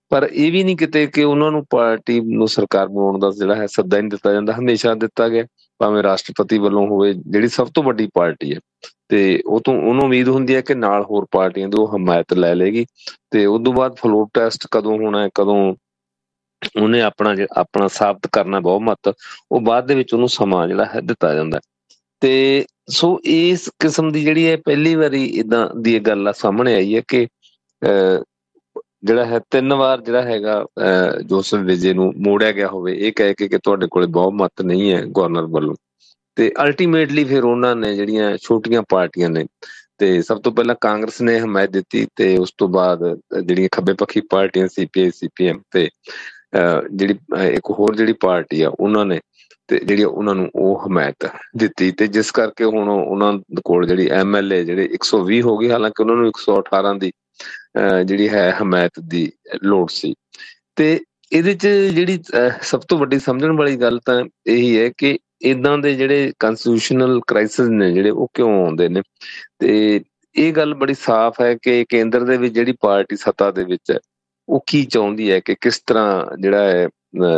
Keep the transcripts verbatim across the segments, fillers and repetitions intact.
ਪਰ ਇਹ ਵੀ ਨਹੀਂ ਕਿਤੇ ਕਿ ਉਹਨਾਂ ਨੂੰ ਪਾਰਟੀ ਨੂੰ ਸਰਕਾਰ ਬਣਾਉਣ ਦਾ ਜਿਹੜਾ ਹੈ ਸੱਦਾ ਨਹੀਂ ਦਿੱਤਾ ਜਾਂਦਾ, ਹਮੇਸ਼ਾ ਦਿੱਤਾ ਗਿਆ, ਭਾਵੇਂ ਰਾਸ਼ਟਰਪਤੀ ਵੱਲੋਂ ਹੋਵੇ, ਜਿਹੜੀ ਸਭ ਤੋਂ ਵੱਡੀ ਪਾਰਟੀ ਹੈ, ਤੇ ਉਹ ਤੋਂ ਉਹਨੂੰ ਉਮੀਦ ਹੁੰਦੀ ਹੈ ਕਿ ਨਾਲ ਹੋਰ ਪਾਰਟੀਆਂ ਦੀ ਉਹ ਹਮਾਇਤ ਲੈ ਲਏਗੀ। ਤੇ ਉਦੋਂ ਬਾਅਦ ਫਲੋਰ ਟੈਸਟ ਕਦੋਂ ਹੋਣਾ ਹੈ, ਕਦੋਂ ਉਹਨੇ ਆਪਣਾ ਜਿਹੜਾ ਆਪਣਾ ਸਾਬਤ ਕਰਨਾ ਬਹੁਮਤ, ਉਹ ਬਾਅਦ ਦੇ ਵਿੱਚ ਉਹਨੂੰ ਸਮਾਂ ਜਿਹੜਾ ਹੈ ਦਿੱਤਾ ਜਾਂਦਾ। ਤੇ ਸੋ ਇਸ ਕਿਸਮ ਦੀ ਜਿਹੜੀ ਹੈ ਪਹਿਲੀ ਵਾਰੀ ਏਦਾਂ ਦੀ ਇਹ ਗੱਲ ਆ ਸਾਹਮਣੇ ਆਈ ਹੈ ਕਿ ਅਹ ਜਿਹੜਾ ਹੈ ਤਿੰਨ ਵਾਰ ਜਿਹੜਾ ਹੈਗਾ ਅਹ ਜੋਸਫ ਵਿਜੇ ਨੂੰ ਮੋੜਿਆ ਗਿਆ ਹੋਵੇ, ਇਹ ਕਹਿ ਕੇ ਕਿ ਤੁਹਾਡੇ ਕੋਲੇ ਬਹੁਮਤ ਨਹੀਂ ਹੈ ਗਵਰਨਰ ਵੱਲੋਂ। ਤੇ ਅਲਟੀਮੇਟਲੀ ਫਿਰ ਉਹਨਾਂ ਨੇ ਜਿਹੜੀਆਂ ਛੋਟੀਆਂ ਪਾਰਟੀਆਂ ਨੇ, ਤੇ ਸਭ ਤੋਂ ਪਹਿਲਾਂ ਕਾਂਗਰਸ ਨੇ ਹਮਾਇਤ ਦਿੱਤੀ, ਤੇ ਉਸ ਤੋਂ ਬਾਅਦ ਜਿਹੜੀਆਂ ਖੱਬੇ ਪੱਖੀ ਪਾਰਟੀਆਂ ਸੀ ਪੀ ਆਈ ਸੀ ਪੀ ਐਮ ਤੇ ਜਿਹੜੀ ਇੱਕ ਹੋਰ ਜਿਹੜੀ ਪਾਰਟੀ ਆ ਉਹਨਾਂ ਨੇ, ਤੇ ਜਿਹੜੀ ਉਹਨਾਂ ਨੂੰ ਉਹ ਹਮਾਇਤ ਦਿੱਤੀ। ਤੇ ਜਿਸ ਕਰਕੇ ਹੁਣ ਉਹਨਾਂ ਕੋਲ ਜਿਹੜੀ ਐਮ ਐਲ ਏ ਜਿਹੜੇ ਇੱਕ ਸੌ ਵੀਹ ਹੋ ਗਏ, ਹਾਲਾਂਕਿ ਉਹਨਾਂ ਨੂੰ ਇੱਕ ਸੌ ਅਠਾਰਾਂ ਦੀ ਅਹ ਜਿਹੜੀ ਹੈ ਹਮਾਇਤ ਦੀ ਲੋੜ ਸੀ। ਤੇ ਇਹਦੇ ਚ ਜਿਹੜੀ ਸਭ ਤੋਂ ਵੱਡੀ ਸਮਝਣ ਵਾਲੀ ਗੱਲ ਤਾਂ ਇਹੀ ਹੈ ਕਿ ਏਦਾਂ ਦੇ ਜਿਹੜੇ ਕੰਸਟੀਟਿਊਸ਼ਨਲ ਕ੍ਰਾਈਸਿਸ ਨੇ ਜਿਹੜੇ ਉਹ ਕਿਉਂ ਆਉਂਦੇ ਨੇ। ਤੇ ਇਹ ਗੱਲ ਬੜੀ ਸਾਫ਼ ਹੈ ਕਿ ਕੇਂਦਰ ਦੇ ਵਿੱਚ ਜਿਹੜੀ ਪਾਰਟੀ ਸੱਤਾ ਦੇ ਵਿੱਚ ਹੈ ਉਹ ਕੀ ਚਾਹੁੰਦੀ ਹੈ ਕਿ ਕਿਸ ਤਰ੍ਹਾਂ ਜਿਹੜਾ ਹੈ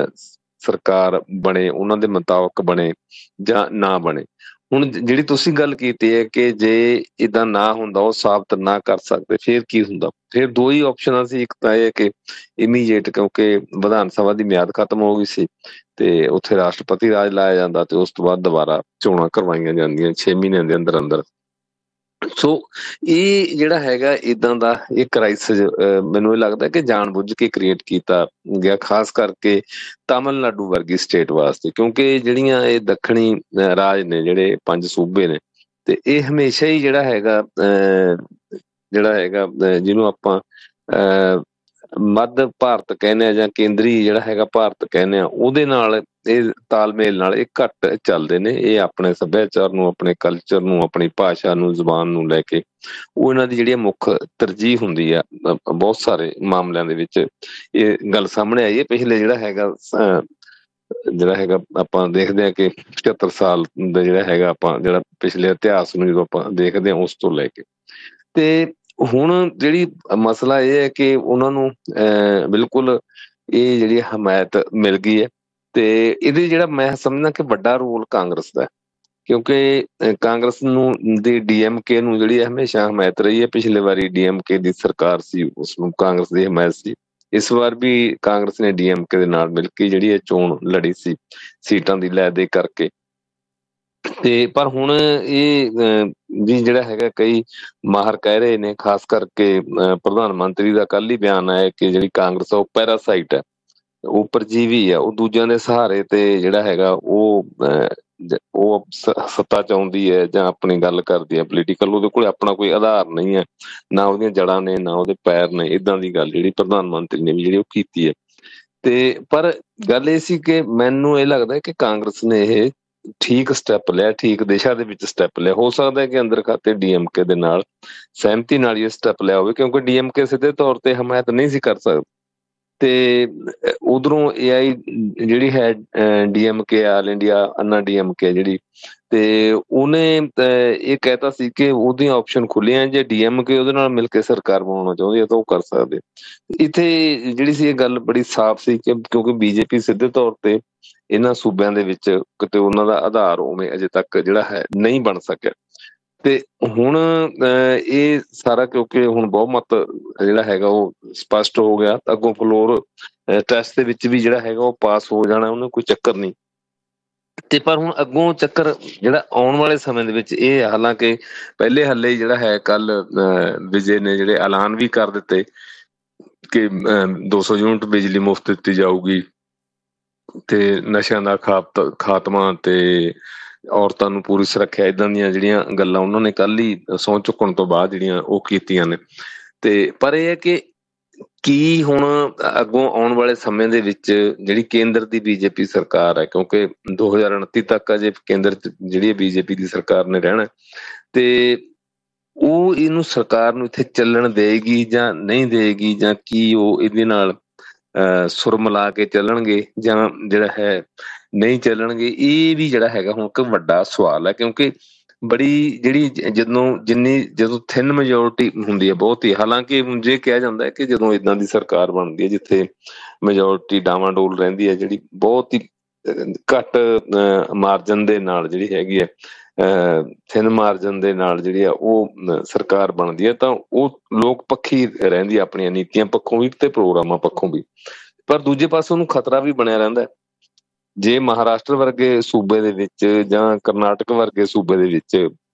ਸਰਕਾਰ ਬਣੇ, ਉਹਨਾਂ ਦੇ ਮੁਤਾਬਕ ਬਣੇ ਜਾਂ ਨਾ ਬਣੇ। ਹੁਣ ਜਿਹੜੀ ਤੁਸੀਂ ਗੱਲ ਕੀਤੀ ਹੈ ਕਿ ਜੇ ਏਦਾਂ ਨਾ ਹੁੰਦਾ, ਉਹ ਸਾਬਤ ਨਾ ਕਰ ਸਕਦੇ, ਫਿਰ ਕੀ ਹੁੰਦਾ? ਫਿਰ ਦੋ ਹੀ ਆਪਸ਼ਨਾਂ ਸੀ, ਇੱਕ ਤਾਂ ਇਹ ਕਿ ਇਮੀਡੀਏਟ, ਕਿਉਂਕਿ ਵਿਧਾਨ ਸਭਾ ਦੀ ਮਿਆਦ ਖਤਮ ਹੋ ਗਈ ਸੀ ਤੇ ਉੱਥੇ ਰਾਸ਼ਟਰਪਤੀ ਰਾਜ ਲਾਇਆ ਜਾਂਦਾ ਤੇ ਉਸ ਤੋਂ ਬਾਅਦ ਦੁਬਾਰਾ ਚੋਣਾਂ ਕਰਵਾਈਆਂ ਜਾਂਦੀਆਂ ਛੇ ਮਹੀਨਿਆਂ ਦੇ ਅੰਦਰ ਅੰਦਰ। ਸੋ ਇਹ ਜਿਹੜਾ ਹੈਗਾ ਏਦਾਂ ਦਾ ਇਹ ਕ੍ਰਾਈਸਿਸ ਮੈਨੂੰ ਇਹ ਲੱਗਦਾ ਕਿ ਜਾਣ ਬੁੱਝ ਕੇ ਕ੍ਰੀਏਟ ਕੀਤਾ ਗਿਆ, ਖਾਸ ਕਰਕੇ ਤਾਮਿਲਨਾਡੂ ਵਰਗੀ ਸਟੇਟ ਵਾਸਤੇ, ਕਿਉਂਕਿ ਜਿਹੜੀਆਂ ਇਹ ਦੱਖਣੀ ਰਾਜ ਨੇ, ਜਿਹੜੇ ਪੰਜ ਸੂਬੇ ਨੇ, ਤੇ ਇਹ ਹਮੇਸ਼ਾ ਹੀ ਜਿਹੜਾ ਹੈਗਾ ਅਹ ਜਿਹੜਾ ਹੈਗਾ ਜਿਹਨੂੰ ਆਪਾਂ ਅਹ ਮੱਧ ਭਾਰਤ ਕਹਿੰਦੇ ਆ ਜਾਂ ਕੇਂਦਰੀ ਜਿਹੜਾ ਹੈਗਾ ਭਾਰਤ ਕਹਿੰਦੇ ਆ, ਉਹਦੇ ਨਾਲ ਇਹ ਤਾਲਮੇਲ ਨਾਲ ਇਹ ਘੱਟ ਚੱਲਦੇ ਨੇ। ਇਹ ਆਪਣੇ ਸੱਭਿਆਚਾਰ ਨੂੰ, ਆਪਣੇ ਕਲਚਰ ਨੂੰ, ਆਪਣੀ ਭਾਸ਼ਾ ਨੂੰ, ਜ਼ੁਬਾਨ ਨੂੰ ਲੈ ਕੇ ਉਹ ਇਹਨਾਂ ਦੀ ਜਿਹੜੀ ਮੁੱਖ ਤਰਜੀਹ ਹੁੰਦੀ ਆ ਬਹੁਤ ਸਾਰੇ ਮਾਮਲਿਆਂ ਦੇ ਵਿੱਚ। ਇਹ ਗੱਲ ਸਾਹਮਣੇ ਆਈ ਹੈ ਪਿਛਲੇ ਜਿਹੜਾ ਹੈਗਾ ਜਿਹੜਾ ਹੈਗਾ ਆਪਾਂ ਦੇਖਦੇ ਹਾਂ ਕਿ ਪਝੱਤਰ ਸਾਲ ਦਾ ਜਿਹੜਾ ਹੈਗਾ ਆਪਾਂ ਜਿਹੜਾ ਪਿਛਲੇ ਇਤਿਹਾਸ ਨੂੰ ਜਦੋਂ ਆਪਾਂ ਦੇਖਦੇ ਹਾਂ ਉਸ ਤੋਂ ਲੈ ਕੇ। ਤੇ ਹੁਣ ਜਿਹੜੀ ਮਸਲਾ ਇਹ ਹੈ ਕਿ ਉਹਨਾਂ ਨੂੰ ਅਹ ਬਿਲਕੁਲ ਇਹ ਜਿਹੜੀ ਹਮਾਇਤ ਮਿਲ ਗਈ ਹੈ, ਤੇ ਇਹਦੇ ਜਿਹੜਾ ਮੈਂ ਸਮਝਦਾ ਕਿ ਵੱਡਾ ਰੋਲ ਕਾਂਗਰਸ ਦਾ, ਕਿਉਂਕਿ ਕਾਂਗਰਸ ਨੂੰ ਦੀ ਡੀ ਐਮ ਕੇ ਨੂੰ ਜਿਹੜੀ ਹਮੇਸ਼ਾ ਹਮਾਇਤ ਰਹੀ ਹੈ। ਪਿਛਲੇ ਵਾਰੀ ਡੀ ਐਮ ਕੇ ਦੀ ਸਰਕਾਰ ਸੀ, ਉਸਨੂੰ ਕਾਂਗਰਸ ਦੀ ਹਮਾਇਤ ਸੀ। ਇਸ ਵਾਰ ਵੀ ਕਾਂਗਰਸ ਨੇ ਡੀ ਐਮ ਕੇ ਦੇ ਨਾਲ ਮਿਲ ਕੇ ਜਿਹੜੀ ਇਹ ਚੋਣ ਲੜੀ ਸੀ ਸੀਟਾਂ ਦੀ ਲੈ ਦੇ ਕਰਕੇ। ਤੇ ਪਰ ਹੁਣ ਇਹ ਵੀ ਜਿਹੜਾ ਹੈਗਾ ਕਈ ਮਾਹਰ ਕਹਿ ਰਹੇ ਨੇ, ਖਾਸ ਕਰਕੇ ਪ੍ਰਧਾਨ ਮੰਤਰੀ ਦਾ ਕੱਲ ਹੀ ਬਿਆਨ ਆਇਆ ਕਿ ਜਿਹੜੀ ਕਾਂਗਰਸ ਆ ਉਹ ਪੈਰਾਸਾਈਟ ਹੈ, ਉਹ ਪਰਜੀਵੀ ਆ, ਉਹ ਦੂਜਿਆਂ ਦੇ ਸਹਾਰੇ ਤੇ ਜਿਹੜਾ ਹੈਗਾ ਉਹ ਉਹ ਸੱਤਾ ਚਾਹੁੰਦੀ ਹੈ ਜਾਂ ਆਪਣੀ ਗੱਲ ਕਰਦੀ ਹੈ ਪੋਲੀਟੀਕਲ, ਉਹਦੇ ਕੋਲ ਆਪਣਾ ਕੋਈ ਆਧਾਰ ਨਹੀਂ ਹੈ, ਨਾ ਉਹਦੀਆਂ ਜੜ੍ਹਾਂ ਨੇ ਨਾ ਉਹਦੇ ਪੈਰ ਨੇ। ਏਦਾਂ ਦੀ ਗੱਲ ਜਿਹੜੀ ਪ੍ਰਧਾਨ ਮੰਤਰੀ ਨੇ ਵੀ ਜਿਹੜੀ ਉਹ ਕੀਤੀ ਹੈ। ਤੇ ਪਰ ਗੱਲ ਇਹ ਸੀ ਕਿ ਮੈਨੂੰ ਇਹ ਲੱਗਦਾ ਕਿ ਕਾਂਗਰਸ ਨੇ ਇਹ ਠੀਕ ਸਟੈਪ ਲਿਆ, ਠੀਕ ਦਿਸ਼ਾ ਦੇ ਵਿੱਚ ਸਟੈਪ ਲਿਆ। ਹੋ ਸਕਦਾ ਹੈ ਕਿ ਅੰਦਰ ਖਾਤੇ ਡੀ ਐਮ ਕੇ ਦੇ ਨਾਲ ਸਹਿਮਤੀ ਨਾਲ ਇਹ ਸਟੈਪ ਲਿਆ ਹੋਵੇ, ਕਿਉਂਕਿ ਡੀ ਐਮ ਕੇ ਸਿੱਧੇ ਤੌਰ ਤੇ ਹਮਾਇਤ ਨਹੀਂ ਸੀ ਕਰ ਸਕਦਾ। ਤੇ ਉਧਰੋਂ ਏ ਆਈ ਜਿਹੜੀ ਹੈ D M K all India ਅੰਨਾ ਡੀ ਐਮ ਕੇ ਜਿਹੜੀ, ਤੇ ਉਹਨੇ ਇਹ ਕਹਿਤਾ ਸੀ ਕਿ ਉਹਦੀਆਂ ਆਪਸ਼ਨ ਖੁੱਲੀਆਂ, ਜੇ ਡੀ ਐਮ ਕੇ ਉਹਦੇ ਨਾਲ ਮਿਲ ਕੇ ਸਰਕਾਰ ਬਣਾਉਣਾ ਚਾਹੁੰਦੀ ਹੈ ਤਾਂ ਉਹ ਕਰ ਸਕਦੇ। ਇੱਥੇ ਜਿਹੜੀ ਸੀ ਇਹ ਗੱਲ ਬੜੀ ਸਾਫ਼ ਸੀ ਕਿ ਕਿਉਂਕਿ ਬੀਜੇਪੀ ਸਿੱਧੇ ਤੌਰ ਤੇ ਇਹਨਾਂ ਸੂਬਿਆਂ ਦੇ ਵਿੱਚ ਕਿਤੇ ਉਹਨਾਂ ਦਾ ਆਧਾਰ ਉਵੇਂ ਅਜੇ ਤੱਕ ਜਿਹੜਾ ਹੈ ਨਹੀਂ ਬਣ ਸਕਿਆ। ਤੇ ਹੁਣ ਇਹ ਸਾਰਾ ਕਿਉਂਕਿ ਹੁਣ ਬਹੁਮਤ ਜਿਹੜਾ ਹੈਗਾ ਉਹ ਸਪਸ਼ਟ ਹੋ ਗਿਆ, ਅੱਗੋਂ ਫਲੋਰ ਟੈਸਟ ਦੇ ਵਿੱਚ ਵੀ ਜਿਹੜਾ ਹੈਗਾ ਉਹ ਪਾਸ ਹੋ ਜਾਣਾ, ਉਹਨੂੰ ਕੋਈ ਚੱਕਰ ਨਹੀਂ। ਤੇ ਪਰ ਹੁਣ ਅੱਗੋਂ ਚੱਕਰ ਜਿਹੜਾ ਆਉਣ ਵਾਲੇ ਸਮੇਂ ਦੇ ਵਿੱਚ ਇਹ, ਹਾਲਾਂਕਿ ਪਹਿਲੇ ਹੱਲੇ ਜਿਹੜਾ ਹੈ ਕੱਲ ਵਿਜੇ ਨੇ ਜਿਹੜੇ ਐਲਾਨ ਵੀ ਕਰ ਦਿੱਤੇ ਕਿ ਦੋ ਸੌ ਯੂਨਿਟ ਬਿਜਲੀ ਮੁਫਤ ਦਿੱਤੀ ਜਾਊਗੀ, ਤੇ ਨਸ਼ਿਆਂ ਦਾ ਖਾਤ ਖਾਤਮਾ ਤੇ ਔਰਤਾਂ ਨੂੰ ਪੂਰੀ ਸੁਰੱਖਿਆ, ਏਦਾਂ ਦੀਆਂ ਜਿਹੜੀਆਂ ਗੱਲਾਂ ਉਹਨਾਂ ਨੇ ਕੱਲ ਹੀ ਸਹੁੰ ਚੁੱਕਣ ਤੋਂ ਬਾਅਦ ਜਿਹੜੀਆਂ ਉਹ ਕੀਤੀਆਂ ਨੇ। ਤੇ ਪਰ ਇਹ ਹੈ ਕਿ ਕੀ ਹੁਣ ਅੱਗੋਂ ਆਉਣ ਵਾਲੇ ਸਮੇਂ ਦੇ ਵਿੱਚ ਜਿਹੜੀ ਕੇਂਦਰ ਦੀ ਬੀਜੇਪੀ ਸਰਕਾਰ ਹੈ, ਕਿਉਂਕਿ ਦੋ ਹਜ਼ਾਰ ਉਨੱਤੀ ਤੱਕ ਅਜੇ ਕੇਂਦਰ ਚ ਜਿਹੜੀ ਬੀਜੇਪੀ ਦੀ ਸਰਕਾਰ ਨੇ ਰਹਿਣਾ, ਤੇ ਉਹ ਇਹਨੂੰ ਸਰਕਾਰ ਨੂੰ ਇੱਥੇ ਚੱਲਣ ਦੇਗੀ ਜਾਂ ਨਹੀਂ ਦੇਗੀ, ਜਾਂ ਕੀ ਉਹ ਇਹਦੇ ਨਾਲ ਅਹ ਸੁਰ ਮਿਲਾ ਕੇ ਚੱਲਣਗੇ ਜਾਂ ਜਿਹੜਾ ਹੈ ਨਹੀਂ ਚੱਲਣਗੇ, ਇਹ ਵੀ ਜਿਹੜਾ ਹੈਗਾ ਹੁਣ ਇੱਕ ਵੱਡਾ ਸਵਾਲ ਹੈ। ਕਿਉਂਕਿ ਬੜੀ ਜਿਹੜੀ ਜ- ਜਦੋਂ ਜਿੰਨੀ ਜਦੋਂ ਥਿਨ ਮੈਜੋਰਟੀ ਹੁੰਦੀ ਹੈ ਬਹੁਤੀ, ਹਾਲਾਂਕਿ ਜੇ ਕਿਹਾ ਜਾਂਦਾ ਹੈ ਕਿ ਜਦੋਂ ਇਦਾਂ ਦੀ ਸਰਕਾਰ ਬਣਦੀ ਹੈ ਜਿੱਥੇ ਮੈਜੋਰਟੀ ਡਾਵਾਂਡੋਲ ਰਹਿੰਦੀ ਹੈ, ਜਿਹੜੀ ਬਹੁਤ ਹੀ ਅਹ, ਘੱਟ ਮਾਰਜਨ ਦੇ ਨਾਲ ਜਿਹੜੀ ਹੈਗੀ ਹੈ, ਥਿਨ ਮਾਰਜਨ ਦੇ ਨਾਲ ਜਿਹੜੀ ਆ ਉਹ ਅਹ, ਸਰਕਾਰ ਬਣਦੀ ਹੈ, ਤਾਂ ਉਹ ਲੋਕ ਪੱਖੀ ਰਹਿੰਦੀ ਹੈ ਆਪਣੀਆਂ ਨੀਤੀਆਂ ਪੱਖੋਂ ਵੀ ਤੇ ਪ੍ਰੋਗਰਾਮਾਂ ਪੱਖੋਂ ਵੀ। ਪਰ ਦੂਜੇ ਪਾਸੇ ਉਹਨੂੰ ਖਤਰਾ ਵੀ ਬਣਿਆ ਰਹਿੰਦਾ ਹੈ। ਜੇ ਮਹਾਰਾਸ਼ਟਰ ਵਰਗੇ ਸੂਬੇ ਦੇ ਵਿੱਚ ਜਾਂ ਕਰਨਾਟਕ ਵਰਗੇ ਸੂਬੇ ਦੇ ਵਿੱਚ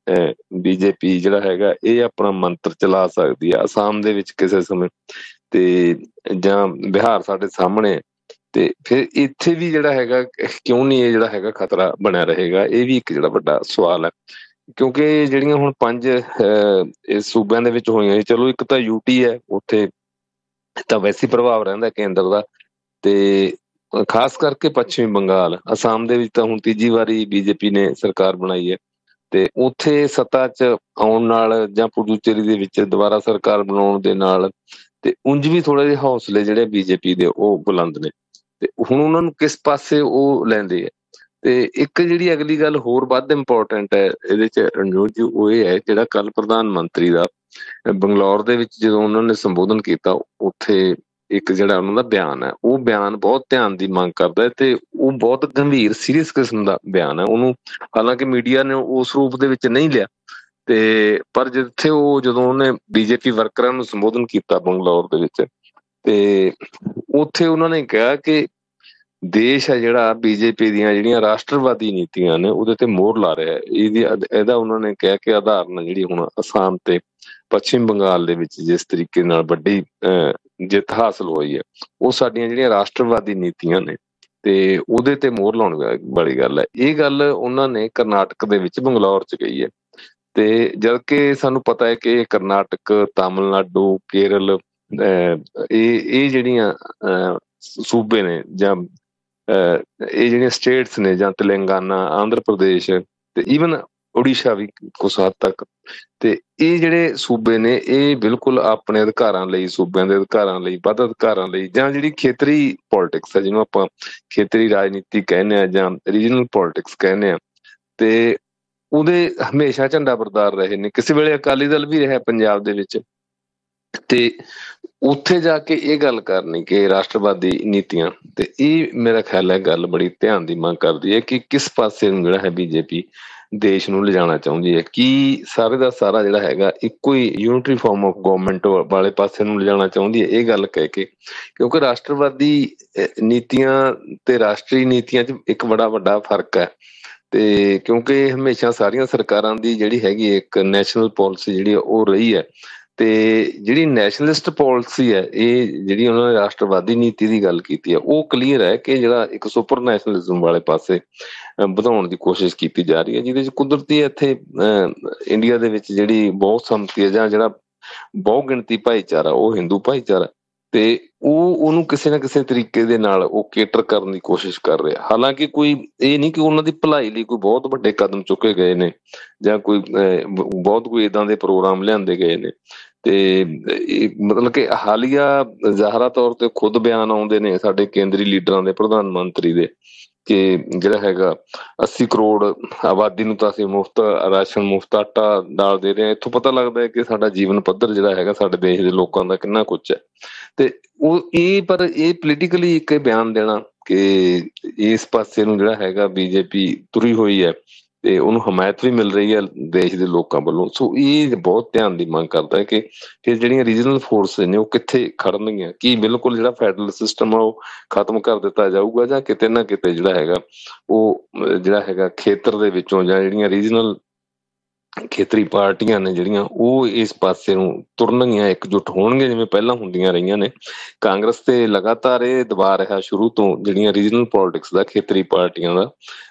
ਬੀਜੇਪੀ ਜਿਹੜਾ ਹੈਗਾ ਇਹ ਆਪਣਾ ਮੰਤਰ ਚਲਾ ਸਕਦੀ ਹੈ ਅਸਾਮ ਦੇ ਵਿੱਚ ਕਿਸੇ ਸਮੇਂ, ਤੇ ਜਾਂ ਬਿਹਾਰ ਸਾਡੇ ਸਾਹਮਣੇ ਹੈ, ਤੇ ਫਿਰ ਇੱਥੇ ਵੀ ਜਿਹੜਾ ਹੈਗਾ ਕਿਉਂ ਨਹੀਂ ਇਹ ਜਿਹੜਾ ਹੈਗਾ ਖਤਰਾ ਬਣਿਆ ਰਹੇਗਾ, ਇਹ ਵੀ ਇੱਕ ਜਿਹੜਾ ਵੱਡਾ ਸਵਾਲ ਹੈ। ਕਿਉਂਕਿ ਜਿਹੜੀਆਂ ਹੁਣ ਪੰਜ ਅਹ, ਇਸ ਸੂਬਿਆਂ ਦੇ ਵਿੱਚ ਹੋਈਆਂ, ਚਲੋ ਇੱਕ ਤਾਂ ਯੂਟੀ ਹੈ, ਉੱਥੇ ਤਾਂ ਵੈਸੇ ਹੀ ਪ੍ਰਭਾਵ ਰਹਿੰਦਾ ਕੇਂਦਰ ਦਾ, ਤੇ ਖਾਸ ਕਰਕੇ ਪੱਛਮੀ ਬੰਗਾਲ, ਅਸਾਮ ਦੇ ਵਿੱਚ ਤਾਂ ਹੁਣ ਤੀਜੀ ਵਾਰੀ ਬੀਜੇਪੀ ਨੇ ਸਰਕਾਰ ਬਣਾਈ ਹੈ, ਤੇ ਉੱਥੇ ਸੱਤਾ 'ਚ ਆਉਣ ਨਾਲ ਜਾਂ ਪੁਡੂਚੇਰੀ ਦੇ ਵਿੱਚ ਦੁਬਾਰਾ ਸਰਕਾਰ ਬਣਾਉਣ ਦੇ ਨਾਲ ਤੇ ਉਂਝ ਵੀ ਥੋੜੇ ਜਿਹੇ ਹੌਸਲੇ ਜਿਹੜੇ ਬੀਜੇਪੀ ਦੇ ਉਹ ਬੁਲੰਦ ਨੇ, ਤੇ ਹੁਣ ਉਹਨਾਂ ਨੂੰ ਕਿਸ ਪਾਸੇ ਉਹ ਲੈਂਦੇ ਆ। ਤੇ ਇੱਕ ਜਿਹੜੀ ਅਗਲੀ ਗੱਲ ਹੋਰ ਵੱਧ ਇੰਪੋਰਟੈਂਟ ਹੈ ਇਹਦੇ 'ਚ ਰਣਜੋਤ ਜੀ, ਉਹ ਇਹ ਹੈ ਜਿਹੜਾ ਕੱਲ ਪ੍ਰਧਾਨ ਮੰਤਰੀ ਦਾ ਬੰਗਲੌਰ ਦੇ ਵਿੱਚ ਜਦੋਂ ਉਹਨਾਂ ਨੇ ਸੰਬੋਧਨ ਕੀਤਾ, ਉੱਥੇ ਇੱਕ ਜਿਹੜਾ ਉਹਨਾਂ ਦਾ ਬਿਆਨ ਹੈ, ਉਹ ਬਿਆਨ ਬਹੁਤ ਧਿਆਨ ਦੀ ਮੰਗ ਕਰਦਾ ਹੈ, ਤੇ ਉਹ ਬਹੁਤ ਗੰਭੀਰ ਸੀਰੀਅਸ ਕਿਸਮ ਦਾ ਬਿਆਨ ਹੈ। ਉਹਨੂੰ ਹਾਲਾਂਕਿ ਮੀਡੀਆ ਨੇ ਉਸ ਰੂਪ ਦੇ ਵਿੱਚ ਨਹੀਂ ਲਿਆ, ਤੇ ਪਰ ਜਿੱਥੇ ਉਹ ਜਦੋਂ ਉਹਨੇ ਬੀਜੇਪੀ ਵਰਕਰਾਂ ਨੂੰ ਸੰਬੋਧਨ ਕੀਤਾ ਬੰਗਲੌਰ ਦੇ ਵਿੱਚ, ਤੇ ਉੱਥੇ ਉਹਨਾਂ ਨੇ ਕਿਹਾ ਕਿ ਦੇਸ਼ ਹੈ ਜਿਹੜਾ ਬੀਜੇਪੀ ਦੀਆਂ ਜਿਹੜੀਆਂ ਰਾਸ਼ਟਰਵਾਦੀ ਨੀਤੀਆਂ ਨੇ ਉਹਦੇ ਤੇ ਮੋਹਰ ਲਾ ਰਿਹਾ ਹੈ। ਇਹਦੀ ਇਹਦਾ ਉਹਨਾਂ ਨੇ ਕਿਹਾ ਕਿ ਆਧਾਰਨ ਜਿਹੜੀ ਹੁਣ ਅਸਾਮ ਤੇ ਪੱਛਮੀ ਬੰਗਾਲ ਦੇ ਵਿੱਚ ਜਿਸ ਤਰੀਕੇ ਨਾਲ ਵੱਡੀ ਅਹ ਜਿੱਤ ਹਾਸਲ ਹੋਈ ਹੈ, ਉਹ ਸਾਡੀਆਂ ਜਿਹੜੀਆਂ ਰਾਸ਼ਟਰਵਾਦੀ ਨੀਤੀਆਂ ਨੇ, ਤੇ ਉਹਦੇ ਤੇ ਮੋਹਰ ਲਾਉਣ ਵਾਲੀ ਗੱਲ ਹੈ। ਇਹ ਗੱਲ ਉਹਨਾਂ ਨੇ ਕਰਨਾਟਕ ਦੇ ਵਿੱਚ ਬੰਗਲੌਰ 'ਚ ਕਹੀ ਹੈ, ਤੇ ਜਦ ਕਿ ਸਾਨੂੰ ਪਤਾ ਹੈ ਕਿ ਕਰਨਾਟਕ, ਤਾਮਿਲਨਾਡੂ, ਕੇਰਲ, ਅਹ ਇਹ ਇਹ ਜਿਹੜੀਆਂ ਅਹ ਸੂਬੇ ਨੇ ਜਾਂ ਅਹ ਇਹ ਜਿਹੜੀਆਂ ਸਟੇਟਸ ਨੇ, ਜਾਂ ਤੇਲੰਗਾਨਾ, ਆਂਧਰ ਪ੍ਰਦੇਸ਼, ਤੇ ਈਵਨ ਉੜੀਸਾ ਵੀ ਕੁਛ ਹੱਦ ਤੱਕ, ਤੇ ਇਹ ਜਿਹੜੇ ਸੂਬੇ ਨੇ ਇਹ ਬਿਲਕੁਲ ਆਪਣੇ ਅਧਿਕਾਰਾਂ ਲਈ, ਸੂਬਿਆਂ ਦੇ ਅਧਿਕਾਰਾਂ ਲਈ, ਵੱਧ ਅਧਿਕਾਰਾਂ ਲਈ, ਜਾਂ ਜਿਹੜੀ ਖੇਤਰੀ ਪੋਲਿਟਿਕਸ ਹੈ ਜਿਹਨੂੰ ਆਪਾਂ ਖੇਤਰੀ ਰਾਜਨੀਤੀ ਕਹਿੰਦੇ ਆ ਜਾਂ ਰੀਜਨਲ ਪੋਲਿਟਿਕਸ ਕਹਿੰਦੇ ਆ, ਤੇ ਉਹਦੇ ਹਮੇਸ਼ਾ ਝੰਡਾ ਬਰਦਾਰ ਰਹੇ ਨੇ। ਕਿਸੇ ਵੇਲੇ ਅਕਾਲੀ ਦਲ ਵੀ ਰਿਹਾ ਪੰਜਾਬ ਦੇ ਵਿੱਚ, ਤੇ ਉੱਥੇ ਜਾ ਕੇ ਇਹ ਗੱਲ ਕਰਨੀ ਕਿ ਰਾਸ਼ਟਰਵਾਦੀ ਨੀਤੀਆਂ, ਤੇ ਇਹ ਮੇਰਾ ਖਿਆਲ ਹੈ ਗੱਲ ਬੜੀ ਧਿਆਨ ਦੀ ਮੰਗ ਕਰਦੀ ਹੈ ਕਿ ਕਿਸ ਪਾਸੇ ਨੂੰ ਜਿਹੜਾ ਹੈ ਬੀਜੇਪੀ ਦੇਸ਼ ਨੂੰ ਲਿਜਾਣਾ ਚਾਹੁੰਦੀ ਹੈ। ਕੀ ਸਾਰੇ ਦਾ ਸਾਰਾ ਜਿਹੜਾ ਹੈਗਾ ਇੱਕੋ ਹੀ ਯੂਨਿਟਰੀ ਫਾਰਮ ਆਫ ਗਵਰਨਮੈਂਟ ਵਾਲੇ ਪਾਸੇ ਨੂੰ ਲਿਜਾਣਾ ਚਾਹੁੰਦੀ ਹੈ, ਇਹ ਗੱਲ ਕਹਿ ਕੇ, ਕਿਉਂਕਿ ਰਾਸ਼ਟਰਵਾਦੀ ਨੀਤੀਆਂ ਤੇ ਰਾਸ਼ਟਰੀ ਨੀਤੀਆਂ 'ਚ ਇੱਕ ਬੜਾ ਵੱਡਾ ਫਰਕ ਹੈ। ਤੇ ਕਿਉਂਕਿ ਹਮੇਸ਼ਾ ਸਾਰੀਆਂ ਸਰਕਾਰਾਂ ਦੀ ਜਿਹੜੀ ਹੈਗੀ ਇੱਕ ਨੈਸ਼ਨਲ ਪਾਲਿਸੀ ਜਿਹੜੀ ਉਹ ਰਹੀ ਹੈ, ਤੇ ਜਿਹੜੀ ਨੈਸ਼ਨਲਿਸਟ ਪਾਲਿਸੀ ਹੈ, ਇਹ ਜਿਹੜੀ ਉਹਨਾਂ ਨੇ ਰਾਸ਼ਟਰਵਾਦੀ ਨੀਤੀ ਦੀ ਗੱਲ ਕੀਤੀ ਹੈ, ਉਹ ਕਲੀਅਰ ਹੈ ਕਿ ਜਿਹੜਾ ਇੱਕ ਸੁਪਰ ਨੈਸ਼ਨਲਿਜ਼ਮ ਵਾਲੇ ਪਾਸੇ ਵਧਾਉਣ ਦੀ ਕੋਸ਼ਿਸ਼ ਕੀਤੀ ਜਾ ਰਹੀ ਹੈ, ਜਿਹਦੇ 'ਚ ਕੁਦਰਤੀ ਇੱਥੇ ਅਹ ਇੰਡੀਆ ਦੇ ਵਿੱਚ ਜਿਹੜੀ ਬਹੁਤ ਸੰਮਤੀ ਹੈ ਜਾਂ ਜਿਹੜਾ ਬਹੁ ਗਿਣਤੀ ਭਾਈਚਾਰਾ ਉਹ ਹਿੰਦੂ ਭਾਈਚਾਰਾ, ਤੇ ਉਹ ਉਹਨੂੰ ਕਿਸੇ ਨਾ ਕਿਸੇ ਤਰੀਕੇ ਦੇ ਨਾਲ ਉਹ ਕੇਟਰ ਕਰਨ ਦੀ ਕੋਸ਼ਿਸ਼ ਕਰ ਰਿਹਾ। ਹਾਲਾਂਕਿ ਕੋਈ ਇਹ ਨਹੀਂ ਕਿ ਉਹਨਾਂ ਦੀ ਭਲਾਈ ਲਈ ਕੋਈ ਬਹੁਤ ਵੱਡੇ ਕਦਮ ਚੁੱਕੇ ਗਏ ਨੇ, ਜਾਂ ਕੋਈ ਬਹੁਤ ਕੋਈ ਏਦਾਂ ਦੇ ਪ੍ਰੋਗਰਾਮ ਲਿਆਂਦੇ ਗਏ ਨੇ, ਤੇ ਮਤਲਬ ਕਿ ਹਾਲੀਆ ਜ਼ਾਹਰਾ ਤੌਰ ਤੇ ਖੁਦ ਬਿਆਨ ਆਉਂਦੇ ਨੇ ਸਾਡੇ ਕੇਂਦਰੀ ਲੀਡਰਾਂ ਦੇ, ਪ੍ਰਧਾਨ ਮੰਤਰੀ ਦੇ, ਕਿ ਜਿਹੜਾ ਹੈਗਾ ਅੱਸੀ ਕਰੋੜ ਆਬਾਦੀ ਨੂੰ ਤਾਂ ਅਸੀਂ ਮੁਫਤ ਰਾਸ਼ਨ, ਮੁਫਤ ਆਟਾ, ਦਾਲ ਦੇ ਰਹੇ ਹਾਂ। ਇੱਥੋਂ ਪਤਾ ਲੱਗਦਾ ਹੈ ਕਿ ਸਾਡਾ ਜੀਵਨ ਪੱਧਰ ਜਿਹੜਾ ਹੈਗਾ ਸਾਡੇ ਦੇਸ਼ ਦੇ ਲੋਕਾਂ ਦਾ ਕਿੰਨਾ ਕੁਛ ਹੈ। ਤੇ ਉਹ ਇਹ ਪਰ ਇਹ ਪੋਲੀਟੀਕਲੀ ਇੱਕ ਬਿਆਨ ਦੇਣਾ ਕਿ ਇਸ ਪਾਸੇ ਨੂੰ ਜਿਹੜਾ ਹੈਗਾ ਬੀਜੇਪੀ ਤੁਰੀ ਹੋਈ ਹੈ, ਤੇ ਉਹਨੂੰ ਹਮਾਇਤ ਵੀ ਮਿਲ ਰਹੀ ਹੈ ਦੇਸ਼ ਦੇ ਲੋਕਾਂ ਵੱਲੋਂ, ਸੋ ਇਹ ਬਹੁਤ ਧਿਆਨ ਦੀ ਮੰਗ ਕਰਦਾ ਹੈ ਕਿ ਫਿਰ ਜਿਹੜੀਆਂ ਰੀਜਨਲ ਫੋਰਸ ਨੇ ਉਹ ਕਿੱਥੇ ਖੜਨਗੀਆਂ। ਕੀ ਬਿਲਕੁਲ ਜਿਹੜਾ ਫੈਡਰਲ ਸਿਸਟਮ ਆ ਉਹ ਖਤਮ ਕਰ ਦਿੱਤਾ ਜਾਊਗਾ, ਜਾਂ ਕਿਤੇ ਨਾ ਕਿਤੇ ਜਿਹੜਾ ਹੈਗਾ ਉਹ ਜਿਹੜਾ ਹੈਗਾ ਖੇਤਰ ਦੇ ਵਿੱਚੋਂ, ਜਾਂ ਜਿਹੜੀਆਂ ਰੀਜਨਲ ਖੇਤਰੀ ਪਾਰਟੀਆਂ ਨੇ ਜਿਹੜੀਆਂ ਉਹ ਇਸ ਪਾਸੇ ਨੂੰ ਤੁਰਨਗੀਆਂ, ਇਕਜੁੱਟ ਹੋਣਗੇ ਜਿਵੇਂ ਪਹਿਲਾਂ ਹੁੰਦੀਆਂ ਰਹੀਆਂ ਨੇ। ਕਾਂਗਰਸ ਤੇ ਲਗਾਤਾਰ ਇਹ ਦਬਾ ਰਿਹਾ ਸ਼ੁਰੂ ਤੋਂ ਜਿਹੜੀਆਂ ਰੀਜਨਲ ਪੋਲਿਟਿਕਸ ਦਾ, ਖੇਤਰੀ ਪਾਰਟੀਆਂ ਦਾ,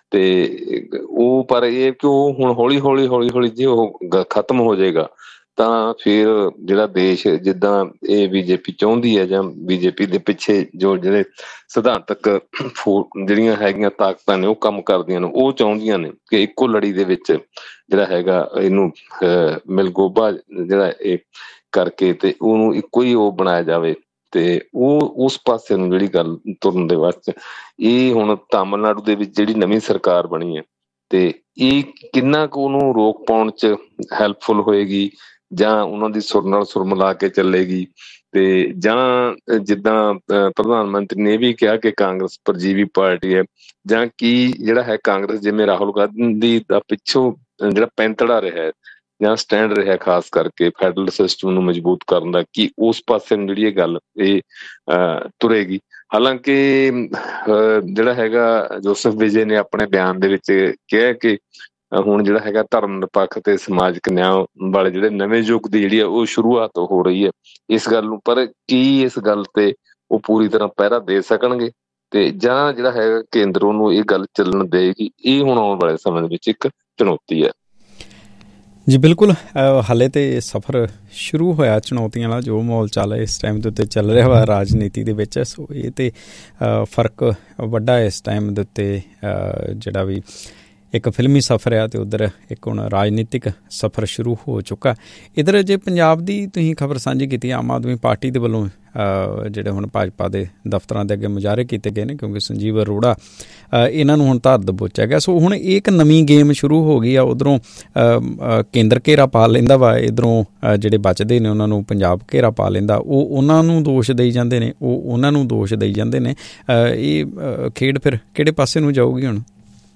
ਤੇ ਉਹ ਪਰ ਇਹ ਕਿ ਉਹ ਹੁਣ ਹੌਲੀ ਹੌਲੀ ਹੌਲੀ ਹੌਲੀ ਜੇ ਉਹ ਖਤਮ ਹੋ ਜਾਏਗਾ ਤਾਂ ਫਿਰ ਜਿਹੜਾ ਦੇਸ਼ ਜਿੱਦਾਂ ਇਹ ਬੀਜੇਪੀ ਚਾਹੁੰਦੀ ਹੈ, ਜਾਂ ਬੀਜੇਪੀ ਦੇ ਪਿੱਛੇ ਜੋ ਜਿਹੜੇ ਸਿਧਾਂਤਕ ਜਿਹੜੀਆਂ ਹੈਗੀਆਂ ਤਾਕਤਾਂ ਨੇ ਉਹ ਕੰਮ ਕਰਦੀਆਂ ਨੇ, ਉਹ ਚਾਹੁੰਦੀਆਂ ਨੇ ਕਿ ਇੱਕੋ ਲੜੀ ਦੇ ਵਿੱਚ ਜਿਹੜਾ ਹੈਗਾ ਇਹਨੂੰ ਅਹ ਮਿਲਗੋਭਾ ਜਿਹੜਾ ਇਹ ਕਰਕੇ ਤੇ ਉਹਨੂੰ ਇੱਕੋ ਹੀ ਉਹ ਬਣਾਇਆ ਜਾਵੇ, ਤੇ ਉਹ ਉਸ ਪਾਸੇ ਨੂੰ ਜਿਹੜੀ ਗੱਲ ਤੁਰਨ ਦੇ ਵਾਸਤੇ ਇਹ ਹੁਣ ਤਾਮਿਲਨਾਡੂ ਦੇ ਵਿੱਚ ਜਿਹੜੀ ਨਵੀਂ ਸਰਕਾਰ ਬਣੀ ਹੈ, ਤੇ ਇਹ ਕਿੰਨਾ ਕੁ ਉਹਨੂੰ ਰੋਕ ਪਾਉਣ 'ਚ ਹੈਲਪਫੁਲ ਹੋਏਗੀ, ਜਾਂ ਉਹਨਾਂ ਦੀ ਸੁਰ ਨਾਲ ਸੁਰ ਮਿਲਾ ਕੇ ਚੱਲੇਗੀ। ਤੇ ਜਾਂ ਜਿੱਦਾਂ ਪ੍ਰਧਾਨ ਮੰਤਰੀ ਨੇ ਇਹ ਵੀ ਕਿਹਾ ਕਿ ਕਾਂਗਰਸ ਪਰਜੀਵੀ ਪਾਰਟੀ ਹੈ, ਜਾਂ ਕੀ ਜਿਹੜਾ ਹੈ ਕਾਂਗਰਸ ਜਿਵੇਂ ਰਾਹੁਲ ਗਾਂਧੀ ਦਾ ਪਿੱਛੋਂ ਜਿਹੜਾ ਪੈਂਤੜਾ ਰਿਹਾ ਜਾਂ ਸਟੈਂਡ ਰਿਹਾ ਖਾਸ ਕਰਕੇ ਫੈਡਰਲ ਸਿਸਟਮ ਨੂੰ ਮਜ਼ਬੂਤ ਕਰਨ ਦਾ, ਕੀ ਉਸ ਪਾਸੇ ਨੂੰ ਜਿਹੜੀ ਇਹ ਗੱਲ ਇਹ ਤੁਰੇਗੀ। ਹਾਲਾਂਕਿ ਜਿਹੜਾ ਹੈਗਾ ਜੋਸਫ ਵਿਜੇ ਨੇ ਆਪਣੇ ਬਿਆਨ ਦੇ ਵਿੱਚ ਕਿਹਾ ਕਿ ਹੁਣ ਜਿਹੜਾ ਹੈਗਾ ਧਰਮ ਨਿਰਪੱਖ ਤੇ ਸਮਾਜਿਕ ਨਿਆਂ ਵਾਲੇ ਜਿਹੜੇ ਨਵੇਂ ਯੁੱਗ ਦੀ ਜਿਹੜੀ ਆ ਉਹ ਸ਼ੁਰੂਆਤ ਹੋ ਰਹੀ ਹੈ ਇਸ ਗੱਲ ਨੂੰ। ਪਰ ਕੀ ਇਸ ਗੱਲ ਤੇ ਉਹ ਪੂਰੀ ਤਰ੍ਹਾਂ ਪਹਿਰਾ ਦੇ ਸਕਣਗੇ, ਤੇ ਜਾਂ ਜਿਹੜਾ ਹੈਗਾ ਕੇਂਦਰ ਉਹਨੂੰ ਇਹ ਗੱਲ ਚੱਲਣ ਦੇਗੀ, ਇਹ ਹੁਣ ਆਉਣ ਵਾਲੇ ਸਮੇਂ ਦੇ ਵਿੱਚ ਇੱਕ ਚੁਣੌਤੀ ਹੈ। ਜੀ ਬਿਲਕੁਲ, ਹਾਲੇ ਤਾਂ ਸਫ਼ਰ ਸ਼ੁਰੂ ਹੋਇਆ ਚੁਣੌਤੀਆਂ ਵਾਲਾ। ਜੋ ਮਾਹੌਲ ਚੱਲ ਇਸ ਟਾਈਮ ਦੇ ਉੱਤੇ ਚੱਲ ਰਿਹਾ ਵਾ ਰਾਜਨੀਤੀ ਦੇ ਵਿੱਚ, ਸੋ ਇਹ ਤਾਂ ਫਰਕ ਵੱਡਾ ਇਸ ਟਾਈਮ ਦੇ ਉੱਤੇ ਜਿਹੜਾ ਵੀ ਇੱਕ ਫਿਲਮੀ ਸਫ਼ਰ ਆ ਅਤੇ ਉੱਧਰ ਇੱਕ ਹੁਣ ਰਾਜਨੀਤਿਕ ਸਫ਼ਰ ਸ਼ੁਰੂ ਹੋ ਚੁੱਕਾ। ਇੱਧਰ ਜੇ ਪੰਜਾਬ ਦੀ ਤੁਸੀਂ ਖਬਰ ਸਾਂਝੀ ਕੀਤੀ, ਆਮ ਆਦਮੀ ਪਾਰਟੀ ਦੇ ਵੱਲੋਂ ਜਿਹੜੇ ਹੁਣ ਭਾਜਪਾ ਦੇ ਦਫ਼ਤਰਾਂ ਦੇ ਅੱਗੇ ਮੁਜ਼ਾਹਰੇ ਕੀਤੇ ਗਏ ਨੇ, ਕਿਉਂਕਿ ਸੰਜੀਵ ਅਰੋੜਾ ਇਹਨਾਂ ਨੂੰ ਹੁਣ ਧਰ ਦਬੋਚਿਆ ਗਿਆ। ਸੋ ਹੁਣ ਇਹ ਇੱਕ ਨਵੀਂ ਗੇਮ ਸ਼ੁਰੂ ਹੋ ਗਈ ਆ। ਉੱਧਰੋਂ ਕੇਂਦਰ ਘੇਰਾ ਪਾ ਲੈਂਦਾ ਵਾ, ਇੱਧਰੋਂ ਜਿਹੜੇ ਬਚਦੇ ਨੇ ਉਹਨਾਂ ਨੂੰ ਪੰਜਾਬ ਘੇਰਾ ਪਾ ਲੈਂਦਾ। ਉਹ ਉਹਨਾਂ ਨੂੰ ਦੋਸ਼ ਦੇਈ ਜਾਂਦੇ ਨੇ, ਉਹ ਉਹਨਾਂ ਨੂੰ ਦੋਸ਼ ਦੇਈ ਜਾਂਦੇ ਨੇ। ਇਹ ਖੇਡ ਫਿਰ ਕਿਹੜੇ ਪਾਸੇ ਨੂੰ ਜਾਊਗੀ ਹੁਣ?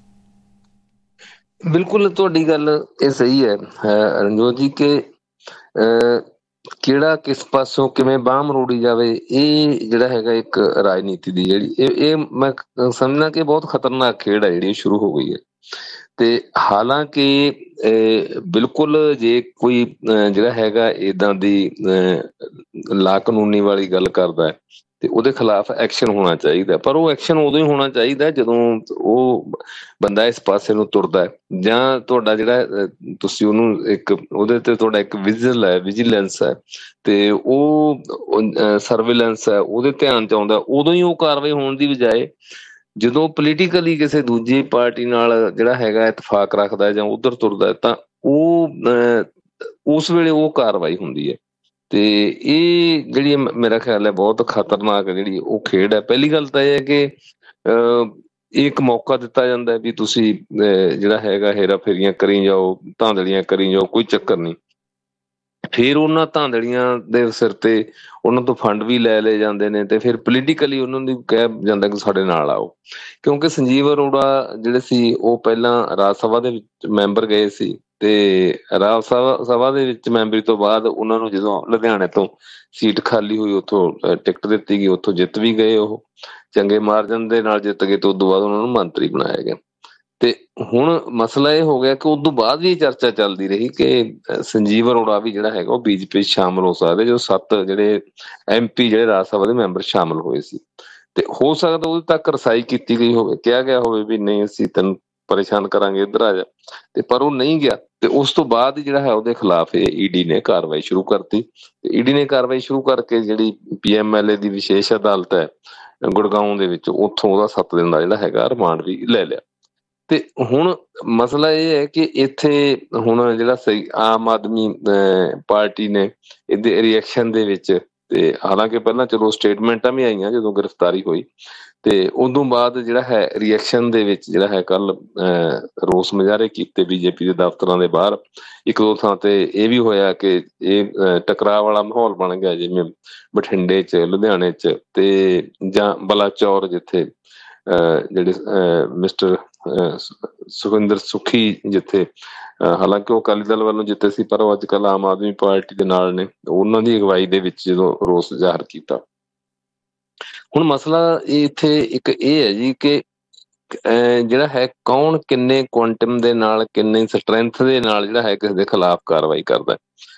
ਬਿਲਕੁਲ ਤੁਹਾਡੀ ਗੱਲ ਇਹ ਸਹੀ ਹੈ ਰਣਜੋਤ ਜੀ, ਕਿ ਕਿਹੜਾ ਕਿਸ ਪਾਸੋਂ ਕਿਵੇਂ ਬਾਂਹ ਮਰੋੜੀ ਜਾਵੇ, ਇਹ ਜਿਹੜਾ ਹੈਗਾ ਇੱਕ ਰਾਜਨੀਤੀ ਦੀ ਜਿਹੜੀ ਇਹ ਇਹ ਮੈਂ ਸਮਝਦਾ ਕਿ ਬਹੁਤ ਖਤਰਨਾਕ ਖੇਡ ਹੈ ਜਿਹੜੀ ਸ਼ੁਰੂ ਹੋ ਗਈ ਹੈ। ਤੇ ਹਾਲਾਂਕਿ ਬਿਲਕੁਲ ਜੇ ਕੋਈ ਜਿਹੜਾ ਹੈਗਾ ਇੱਦਾਂ ਦੀ ਲਾ ਕਾਨੂੰਨੀ ਵਾਲੀ ਗੱਲ ਕਰਦਾ ਤੇ ਉਹਦੇ ਖਿਲਾਫ ਐਕਸ਼ਨ ਹੋਣਾ ਚਾਹੀਦਾ, ਪਰ ਉਹ ਐਕਸ਼ਨ ਉਦੋਂ ਹੀ ਹੋਣਾ ਚਾਹੀਦਾ ਜਦੋਂ ਉਹ ਬੰਦਾ ਇਸ ਪਾਸੇ ਨੂੰ ਤੁਰਦਾ ਹੈ, ਜਾਂ ਤੁਹਾਡਾ ਜਿਹੜਾ ਤੁਸੀਂ ਉਹਨੂੰ ਇੱਕ ਉਹਦੇ ਤੇ ਤੁਹਾਡਾ ਇੱਕ ਵਿਜਲ ਹੈ ਵਿਜੀਲੈਂਸ ਹੈ ਤੇ ਉਹ ਸਰਵੇਲੈਂਸ ਹੈ, ਉਹਦੇ ਧਿਆਨ 'ਚ ਆਉਂਦਾ, ਉਦੋਂ ਹੀ ਉਹ ਕਾਰਵਾਈ ਹੋਣ ਦੀ ਬਜਾਏ ਜਦੋਂ ਪੋਲੀਟੀਕਲੀ ਕਿਸੇ ਦੂਜੀ ਪਾਰਟੀ ਨਾਲ ਜਿਹੜਾ ਹੈਗਾ ਇਤਫਾਕ ਰੱਖਦਾ ਜਾਂ ਉੱਧਰ ਤੁਰਦਾ ਤਾਂ ਉਹ ਉਸ ਵੇਲੇ ਉਹ ਕਾਰਵਾਈ ਹੁੰਦੀ ਹੈ। ਤੇ ਇਹ ਜਿਹੜੀ ਮੇਰਾ ਖਿਆਲ ਹੈ ਬਹੁਤ ਖਤਰਨਾਕ ਜਿਹੜੀ ਉਹ ਖੇਡ ਹੈ। ਪਹਿਲੀ ਗੱਲ ਤਾਂ ਇਹ ਹੈ ਕਿ ਇਹ ਇੱਕ ਮੌਕਾ ਦਿੱਤਾ ਜਾਂਦਾ ਵੀ ਤੁਸੀਂ ਜਿਹੜਾ ਹੈਗਾ ਹੇਰਾ ਫੇਰੀਆਂ ਕਰੀ ਜਾਓ, ਧਾਂਦਲੀਆਂ ਕਰੀ ਜਾਓ, ਕੋਈ ਚੱਕਰ ਨਹੀਂ। ਫਿਰ ਉਹਨਾਂ ਧਾਂਦਲੀਆਂ ਦੇ ਸਿਰ ਤੇ ਉਹਨਾਂ ਤੋਂ ਫੰਡ ਵੀ ਲੈ ਲਏ ਜਾਂਦੇ ਨੇ ਤੇ ਫਿਰ ਪੋਲੀਟੀਕਲੀ ਉਹਨਾਂ ਨੂੰ ਕਿਹਾ ਜਾਂਦਾ ਕਿ ਸਾਡੇ ਨਾਲ ਆਓ। ਕਿਉਂਕਿ ਸੰਜੀਵ ਅਰੋੜਾ ਜਿਹੜੇ ਸੀ ਉਹ ਪਹਿਲਾਂ ਰਾਜ ਸਭਾ ਦੇ ਵਿੱਚ ਮੈਂਬਰ ਗਏ ਸੀ ਤੇ ਰਾਜ ਸਭਾ ਸਭਾ ਦੇ ਵਿੱਚ ਮੈਂਬਰੀ ਤੋਂ ਬਾਅਦ ਉਹਨਾਂ ਨੂੰ ਜਦੋਂ ਲੁਧਿਆਣੇ ਤੋਂ ਸੀਟ ਖਾਲੀ ਹੋਈ ਉੱਥੋਂ ਟਿਕਟ ਦਿੱਤੀ ਗਈ, ਉੱਥੋਂ ਜਿੱਤ ਵੀ ਗਏ, ਉਹ ਚੰਗੇ ਮਾਰਜਨ ਦੇ ਨਾਲ ਜਿੱਤ ਗਏ ਤੇ ਉਦੋਂ ਬਾਅਦ ਉਹਨਾਂ ਨੂੰ ਮੰਤਰੀ ਬਣਾਇਆ ਗਿਆ। ਤੇ ਹੁਣ ਮਸਲਾ ਇਹ ਹੋ ਗਿਆ ਕਿ ਉਦੋਂ ਬਾਅਦ ਵੀ ਚਰਚਾ ਚੱਲਦੀ ਰਹੀ ਕਿ ਸੰਜੀਵ ਅਰੋੜਾ ਵੀ ਜਿਹੜਾ ਹੈਗਾ ਉਹ ਬੀਜੇਪੀ ਸ਼ਾਮਲ ਹੋ ਸਕਦੇ, ਜੋ ਸੱਤ ਜਿਹੜੇ ਐਮ ਪੀ ਜਿਹੜੇ ਰਾਜ ਸਭਾ ਦੇ ਮੈਂਬਰ ਸ਼ਾਮਲ ਹੋਏ ਸੀ। ਤੇ ਹੋ ਸਕਦਾ ਉਦੋਂ ਤੱਕ ਰਸਾਈ ਕੀਤੀ ਗਈ ਹੋਵੇ, ਕਿਹਾ ਗਿਆ ਹੋਵੇ ਵੀ ਨਹੀਂ ਅਸੀਂ ਤੈਨੂੰ ਪਰੇਸ਼ਾਨ ਕਰਾਂਗੇ, ਇੱਧਰ ਆ ਜਾ, ਤੇ ਪਰ ਉਹ ਨਹੀਂ ਗਿਆ। ਤੇ ਉਸ ਤੋਂ ਬਾਅਦ ਜਿਹੜਾ ਹੈ ਉਹਦੇ ਖਿਲਾਫ ਇਹ ਈਡੀ ਨੇ ਕਾਰਵਾਈ ਸ਼ੁਰੂ ਕਰਤੀ। ਤੇ ਈਡੀ ਨੇ ਕਾਰਵਾਈ ਸ਼ੁਰੂ ਕਰਕੇ ਜਿਹੜੀ ਪੀ ਐਮ ਐਲ ਏ ਦੀ ਵਿਸ਼ੇਸ਼ ਅਦਾਲਤ ਹੈ ਗੁੜਗਾਉਂ ਦੇ ਵਿੱਚ, ਉੱਥੋਂ ਉਹਦਾ ਸੱਤ ਦਿਨ ਦਾ ਜਿਹੜਾ ਹੈਗਾ ਰਿਮਾਂਡ ਵੀ ਲੈ ਲਿਆ। ਤੇ ਹੁਣ ਮਸਲਾ ਇਹ ਹੈ ਕਿ ਇੱਥੇ ਹੁਣ ਜਿਹੜਾ ਸਹੀ ਆਮ ਆਦਮੀ ਪਾਰਟੀ ਨੇ ਇਹਦੇ ਰਿਐਕਸ਼ਨ ਦੇ ਵਿੱਚ, ਤੇ ਹਾਲਾਂਕਿ ਪਹਿਲਾਂ ਚਲੋ ਸਟੇਟਮੈਂਟਾਂ ਵੀ ਆਈਆਂ ਜਦੋਂ ਗ੍ਰਿਫਤਾਰੀ ਹੋਈ, ਤੇ ਉਦੋਂ ਬਾਅਦ ਜਿਹੜਾ ਹੈ ਰਿਐਕਸ਼ਨ ਦੇ ਵਿੱਚ ਜਿਹੜਾ ਹੈ ਕੱਲ ਰੋਸ ਮੁਜ਼ਾਹਰੇ ਕੀਤੇ ਬੀਜੇਪੀ ਦੇ ਦਫ਼ਤਰਾਂ ਦੇ ਬਾਹਰ। ਇੱਕ ਦੋ ਥਾਂ ਤੇ ਇਹ ਵੀ ਹੋਇਆ ਕਿ ਇਹ ਟਕਰਾਅ ਵਾਲਾ ਮਾਹੌਲ ਬਣ ਗਿਆ, ਜਿਵੇਂ ਬਠਿੰਡੇ 'ਚ, ਲੁਧਿਆਣੇ 'ਚ ਤੇ ਜਾਂ ਬਲਾਚੌਰ ਜਿੱਥੇ ਜਿਹੜੇ ਮਿਸਟਰ ਸੁਖਵਿੰਦਰ ਸੁੱਖੀ ਜਿੱਥੇ ਹਾਲਾਂਕਿ ਉਹ ਅਕਾਲੀ ਦਲ ਵੱਲੋਂ ਜਿੱਤੇ ਸੀ ਪਰ ਉਹ ਅੱਜ ਕੱਲ੍ਹ ਆਮ ਆਦਮੀ ਪਾਰਟੀ ਦੇ ਨਾਲ ਨੇ, ਉਹਨਾਂ ਦੀ ਅਗਵਾਈ ਦੇ ਵਿੱਚ ਜਦੋਂ ਰੋਸ ਜ਼ਾਹਰ ਕੀਤਾ। ਹੁਣ ਮਸਲਾ ਇੱਥੇ ਇੱਕ ਇਹ ਹੈ ਜੀ ਕਿ ਜਿਹੜਾ ਹੈ ਕੌਣ ਕਿੰਨੇ ਕੁਆਂਟਮ ਦੇ ਨਾਲ, ਕਿੰਨੇ ਸਟਰੈਂਥ ਦੇ ਨਾਲ ਜਿਹੜਾ ਹੈ ਕਿਸੇ ਦੇ ਖਿਲਾਫ ਕਾਰਵਾਈ ਕਰਦਾ।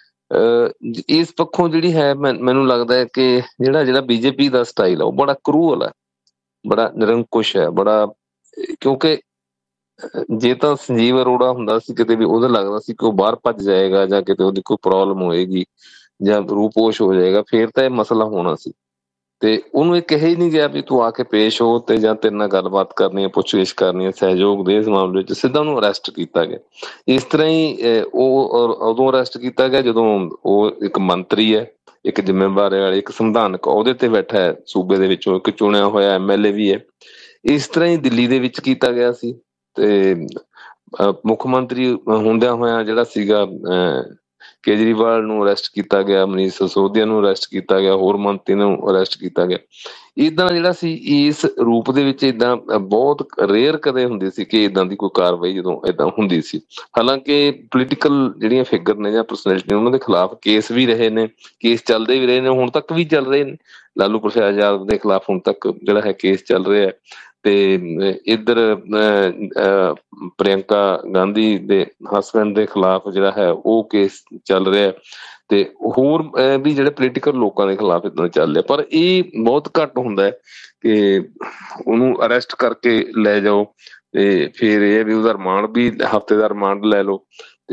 ਇਸ ਪੱਖੋਂ ਜਿਹੜੀ ਹੈ ਮੈਨੂੰ ਲੱਗਦਾ ਹੈ ਕਿ ਜਿਹੜਾ ਜਿਹੜਾ ਬੀਜੇਪੀ ਦਾ ਸਟਾਈਲ ਆ ਉਹ ਬੜਾ ਕਰੂਅਲ ਹੈ, ਬੜਾ ਨਿਰੰਕੁਸ਼ ਹੈ, ਬੜਾ, ਕਿਉਂਕਿ ਜੇ ਤਾਂ ਸੰਜੀਵ ਅਰੋੜਾ ਹੁੰਦਾ ਸੀ ਕਿਤੇ ਵੀ ਉਹਦਾ ਲੱਗਦਾ ਸੀ ਕਿ ਉਹ ਬਾਹਰ ਭੱਜ ਜਾਏਗਾ ਜਾਂ ਕਿਤੇ ਉਹਦੀ ਕੋਈ ਪ੍ਰੋਬਲਮ ਹੋਏਗੀ ਜਾਂ ਰੂਪੋਸ਼ ਹੋ ਜਾਏਗਾ, ਫਿਰ ਤਾਂ ਇਹ ਮਸਲਾ ਹੋਣਾ ਸੀ। ਤੇ ਉਹਨੂੰ ਇਹ ਕਿਹਾ ਹੀ ਨਹੀਂ ਗਿਆ ਵੀ ਤੂੰ ਆ ਕੇ ਪੇਸ਼ ਹੋ ਤੇ ਜਾਂ ਤੇਰੇ ਨਾਲ ਗੱਲਬਾਤ ਕਰਨੀ ਹੈ, ਪੁੱਛਗਿੱਛ ਕਰਨੀ ਹੈ, ਸਹਿਯੋਗ ਦੇ ਇਸ ਮਾਮਲੇ ਵਿੱਚ। ਸਿੱਧਾ ਉਹਨੂੰ ਅਰੈਸਟ ਕੀਤਾ ਗਿਆ। ਇਸ ਤਰ੍ਹਾਂ ਹੀ ਉਹ ਉਦੋਂ ਅਰੈਸਟ ਕੀਤਾ ਗਿਆ ਜਦੋਂ ਉਹ ਇੱਕ ਮੰਤਰੀ ਹੈ, ਇੱਕ ਜ਼ਿੰਮੇਵਾਰ ਵਾਲੇ, ਇੱਕ ਸੰਵਿਧਾਨਕ ਅਹੁਦੇ ਤੇ ਬੈਠਾ ਹੈ, ਸੂਬੇ ਦੇ ਵਿੱਚੋਂ ਇੱਕ ਚੁਣਿਆ ਹੋਇਆ ਐਮ ਐਲ ਏ ਵੀ ਹੈ। ਇਸ ਤਰ੍ਹਾਂ ਹੀ ਦਿੱਲੀ ਦੇ ਵਿੱਚ ਕੀਤਾ ਗਿਆ ਸੀ। ਤੇ ਮੁੱਖ ਮੰਤਰੀ ਹੁੰਦਿਆਂ ਹੋਇਆਂ ਜਿਹੜਾ ਸੀਗਾ ਕੇਜਰੀਵਾਲ ਨੂੰ ਅਰੈਸਟ ਕੀਤਾ ਗਿਆ, ਮਨੀਸ਼ ਸਿਸੋਦੀਆ ਨੂੰ ਅਰੈਸਟ ਕੀਤਾ ਗਿਆ, ਹੋਰ ਮੰਤਰੀ ਨੂੰ ਅਰੈਸਟ ਕੀਤਾ ਗਿਆ। ਇੱਦਾਂ ਜਿਹੜਾ ਸੀ ਇਸ ਰੂਪ ਦੇ ਵਿੱਚ ਇੱਦਾਂ ਬਹੁਤ ਰੇਅਰ ਕਦੇ ਹੁੰਦੀ ਸੀ ਕਿ ਇੱਦਾਂ ਦੀ ਕੋਈ ਕਾਰਵਾਈ ਜਦੋਂ ਇੱਦਾਂ ਹੁੰਦੀ ਸੀ। ਹਾਲਾਂਕਿ ਪੋਲੀਟੀਕਲ ਜਿਹੜੀਆਂ ਫਿਗਰ ਨੇ ਜਾਂ ਪਰਸਨੈਲਿਟੀ ਉਹਨਾਂ ਦੇ ਖਿਲਾਫ ਕੇਸ ਵੀ ਰਹੇ ਨੇ, ਕੇਸ ਚੱਲਦੇ ਵੀ ਰਹੇ ਨੇ, ਹੁਣ ਤੱਕ ਵੀ ਚੱਲ ਰਹੇ ਨੇ। ਲਾਲੂ ਪ੍ਰਸਾਦ ਯਾਦਵ ਦੇ ਖਿਲਾਫ ਹੁਣ ਤੱਕ ਜਿਹੜਾ ਹੈ ਕੇਸ ਚੱਲ ਰਿਹਾ। ਤੇ ਇੱਧਰ ਪ੍ਰਿਅੰਕਾ ਗਾਂਧੀ ਦੇ ਹਸਬੈਂਡ ਦੇ ਖਿਲਾਫ ਜਿਹੜਾ ਹੈ ਉਹ ਕੇਸ ਚੱਲ ਰਿਹਾ, ਤੇ ਹੋਰ ਵੀ ਜਿਹੜੇ ਪੋਲੀਟੀਕਲ ਲੋਕਾਂ ਦੇ ਖਿਲਾਫ ਇੱਦਾਂ ਚੱਲ ਰਿਹਾ। ਪਰ ਇਹ ਬਹੁਤ ਘੱਟ ਹੁੰਦਾ ਹੈ ਕਿ ਉਹਨੂੰ ਅਰੈਸਟ ਕਰਕੇ ਲੈ ਜਾਓ ਤੇ ਫਿਰ ਇਹ ਵੀ ਉਹਦਾ ਰਿਮਾਂਡ ਵੀ ਹਫ਼ਤੇ ਦਾ ਰਿਮਾਂਡ ਲੈ ਲਓ।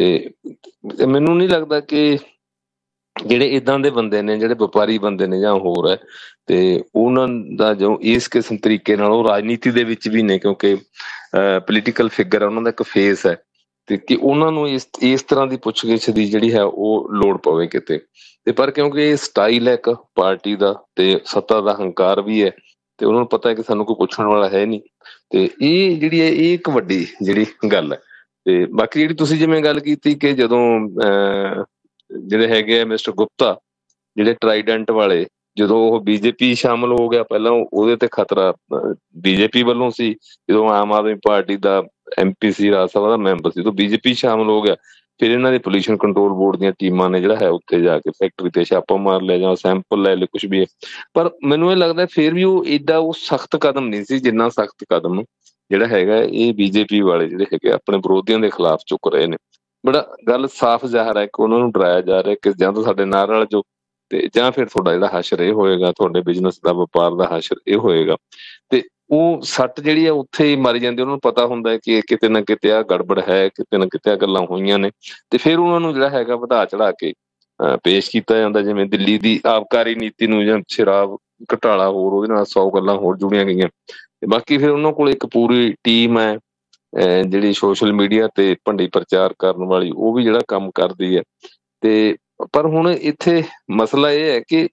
ਤੇ ਮੈਨੂੰ ਨਹੀਂ ਲੱਗਦਾ ਕਿ ਜਿਹੜੇ ਇੱਦਾਂ ਦੇ ਬੰਦੇ ਨੇ, ਜਿਹੜੇ ਵਪਾਰੀ ਬੰਦੇ ਨੇ ਜਾਂ ਹੋਰ ਹੈ, ਤੇ ਉਹਨਾਂ ਦਾ ਜੋ ਇਸ ਕਿਸਮ ਤਰੀਕੇ ਨਾਲ ਉਹ ਰਾਜਨੀਤੀ ਦੇ ਵਿੱਚ ਵੀ ਨੇ, ਕਿਉਂਕਿ ਪੋਲੀਟੀਕਲ ਫਿਗਰ ਹੈ, ਉਹਨਾਂ ਦਾ ਇੱਕ ਫੇਸ ਹੈ, ਤੇ ਕਿ ਉਹਨਾਂ ਨੂੰ ਇਸ ਇਸ ਤਰ੍ਹਾਂ ਦੀ ਪੁੱਛਗਿੱਛ ਦੀ ਜਿਹੜੀ ਹੈ ਉਹ ਲੋੜ ਪਵੇ ਕਿਤੇ। ਤੇ ਪਰ ਕਿਉਂਕਿ ਇਹ ਸਟਾਈਲ ਹੈ ਇੱਕ ਪਾਰਟੀ ਦਾ ਤੇ ਸੱਤਾ ਦਾ ਹੰਕਾਰ ਵੀ ਹੈ, ਤੇ ਉਹਨਾਂ ਨੂੰ ਪਤਾ ਹੈ ਕਿ ਸਾਨੂੰ ਕੋਈ ਪੁੱਛਣ ਵਾਲਾ ਹੈ ਨਹੀਂ। ਤੇ ਇਹ ਜਿਹੜੀ ਹੈ ਇਹ ਇੱਕ ਵੱਡੀ ਜਿਹੜੀ ਗੱਲ ਹੈ। ਤੇ ਬਾਕੀ ਜਿਹੜੀ ਤੁਸੀਂ ਜਿਵੇਂ ਗੱਲ ਕੀਤੀ ਕਿ ਜਦੋਂ ਅਹ ਜਿਹੜੇ ਹੈਗੇ ਆ ਮਿਸਟਰ ਗੁਪਤਾ, ਜਿਹੜੇ ਟਰਾਈਡੈਂਟ ਵਾਲੇ, ਜਦੋਂ ਉਹ ਬੀਜੇਪੀ ਸ਼ਾਮਲ ਹੋ ਗਿਆ, ਪਹਿਲਾਂ ਉਹਦੇ ਤੇ ਖਤਰਾ ਬੀਜੇਪੀ ਵੱਲੋਂ ਸੀ। ਜਦੋਂ ਆਮ ਆਦਮੀ ਪਾਰਟੀ ਦਾ ਐਮ ਪੀ ਸੀ, ਰਾਜ ਸਭਾ ਦਾ ਮੈਂਬਰ ਸੀ, ਜਦੋਂ ਬੀਜੇਪੀ ਸ਼ਾਮਲ ਹੋ ਗਿਆ, ਫਿਰ ਇਹਨਾਂ ਦੇ ਪੋਲਿਊਸ਼ਨ ਕੰਟਰੋਲ ਬੋਰਡ ਦੀਆਂ ਟੀਮਾਂ ਨੇ ਜਿਹੜਾ ਹੈ ਉੱਥੇ ਜਾ ਕੇ ਫੈਕਟਰੀ ਤੇ ਛਾਪਾ ਮਾਰ ਲਿਆ ਜਾਂ ਸੈਂਪਲ ਲੈ ਲਏ, ਕੁਛ ਵੀ ਹੈ। ਪਰ ਮੈਨੂੰ ਇਹ ਲੱਗਦਾ ਫਿਰ ਵੀ ਉਹ ਏਡਾ ਉਹ ਸਖਤ ਕਦਮ ਨਹੀਂ ਸੀ ਜਿੰਨਾ ਸਖਤ ਕਦਮ ਜਿਹੜਾ ਹੈਗਾ ਇਹ ਬੀਜੇਪੀ ਵਾਲੇ ਜਿਹੜੇ ਹੈਗੇ ਆਪਣੇ ਵਿਰੋਧੀਆਂ ਦੇ ਖਿਲਾਫ ਚੁੱਕ ਰਹੇ ਨੇ। ਬੜਾ ਗੱਲ ਸਾਫ਼ ਜ਼ਾਹਰ ਹੈ ਕਿ ਉਹਨਾਂ ਨੂੰ ਡਰਾਇਆ ਜਾ ਰਿਹਾ ਕਿ ਜਾਂ ਤਾਂ ਸਾਡੇ ਨਾਲ ਰਲ ਜਾਓ, ਤੇ ਜਾਂ ਫਿਰ ਤੁਹਾਡਾ ਜਿਹੜਾ ਹਸ਼ਰ ਇਹ ਹੋਏਗਾ, ਤੁਹਾਡੇ ਬਿਜ਼ਨਸ ਦਾ, ਵਪਾਰ ਦਾ ਹਸ਼ਰ ਇਹ ਹੋਏਗਾ। ਤੇ ਉਹ ਸੱਟ ਜਿਹੜੀ ਆ ਉੱਥੇ ਹੀ ਮਾਰੀ ਜਾਂਦੀ। ਉਹਨਾਂ ਨੂੰ ਪਤਾ ਹੁੰਦਾ ਹੈ ਕਿ ਕਿਤੇ ਨਾ ਕਿਤੇ ਆ ਗੜਬੜ ਹੈ, ਕਿਤੇ ਨਾ ਕਿਤੇ ਆ ਗੱਲਾਂ ਹੋਈਆਂ ਨੇ, ਤੇ ਫਿਰ ਉਹਨਾਂ ਨੂੰ ਜਿਹੜਾ ਹੈਗਾ ਵਧਾ ਚੜਾ ਕੇ ਪੇਸ਼ ਕੀਤਾ ਜਾਂਦਾ। ਜਿਵੇਂ ਦਿੱਲੀ ਦੀ ਆਬਕਾਰੀ ਨੀਤੀ ਨੂੰ ਜਾਂ ਸ਼ਰਾਬ ਘੁਟਾਲਾ, ਹੋਰ ਉਹਦੇ ਨਾਲ ਸੌ ਗੱਲਾਂ ਹੋਰ ਜੁੜੀਆਂ ਗਈਆਂ। ਤੇ ਬਾਕੀ ਫਿਰ ਉਹਨਾਂ ਕੋਲ ਇੱਕ ਪੂਰੀ ਟੀਮ ਹੈ ਜਿਹੜੀ ਸੋਸ਼ਲ ਮੀਡੀਆ ਤੇ ਭੰਡੀ ਪ੍ਰਚਾਰ ਕਰਨ ਵਾਲੀ, ਉਹ ਵੀ ਜਿਹੜਾ ਕੰਮ ਕਰਦੀ ਹੈ। ਤੇ ਪਰ ਹੁਣ ਇੱਥੇ ਮਸਲਾ ਇਹ ਹੈ ਕਿ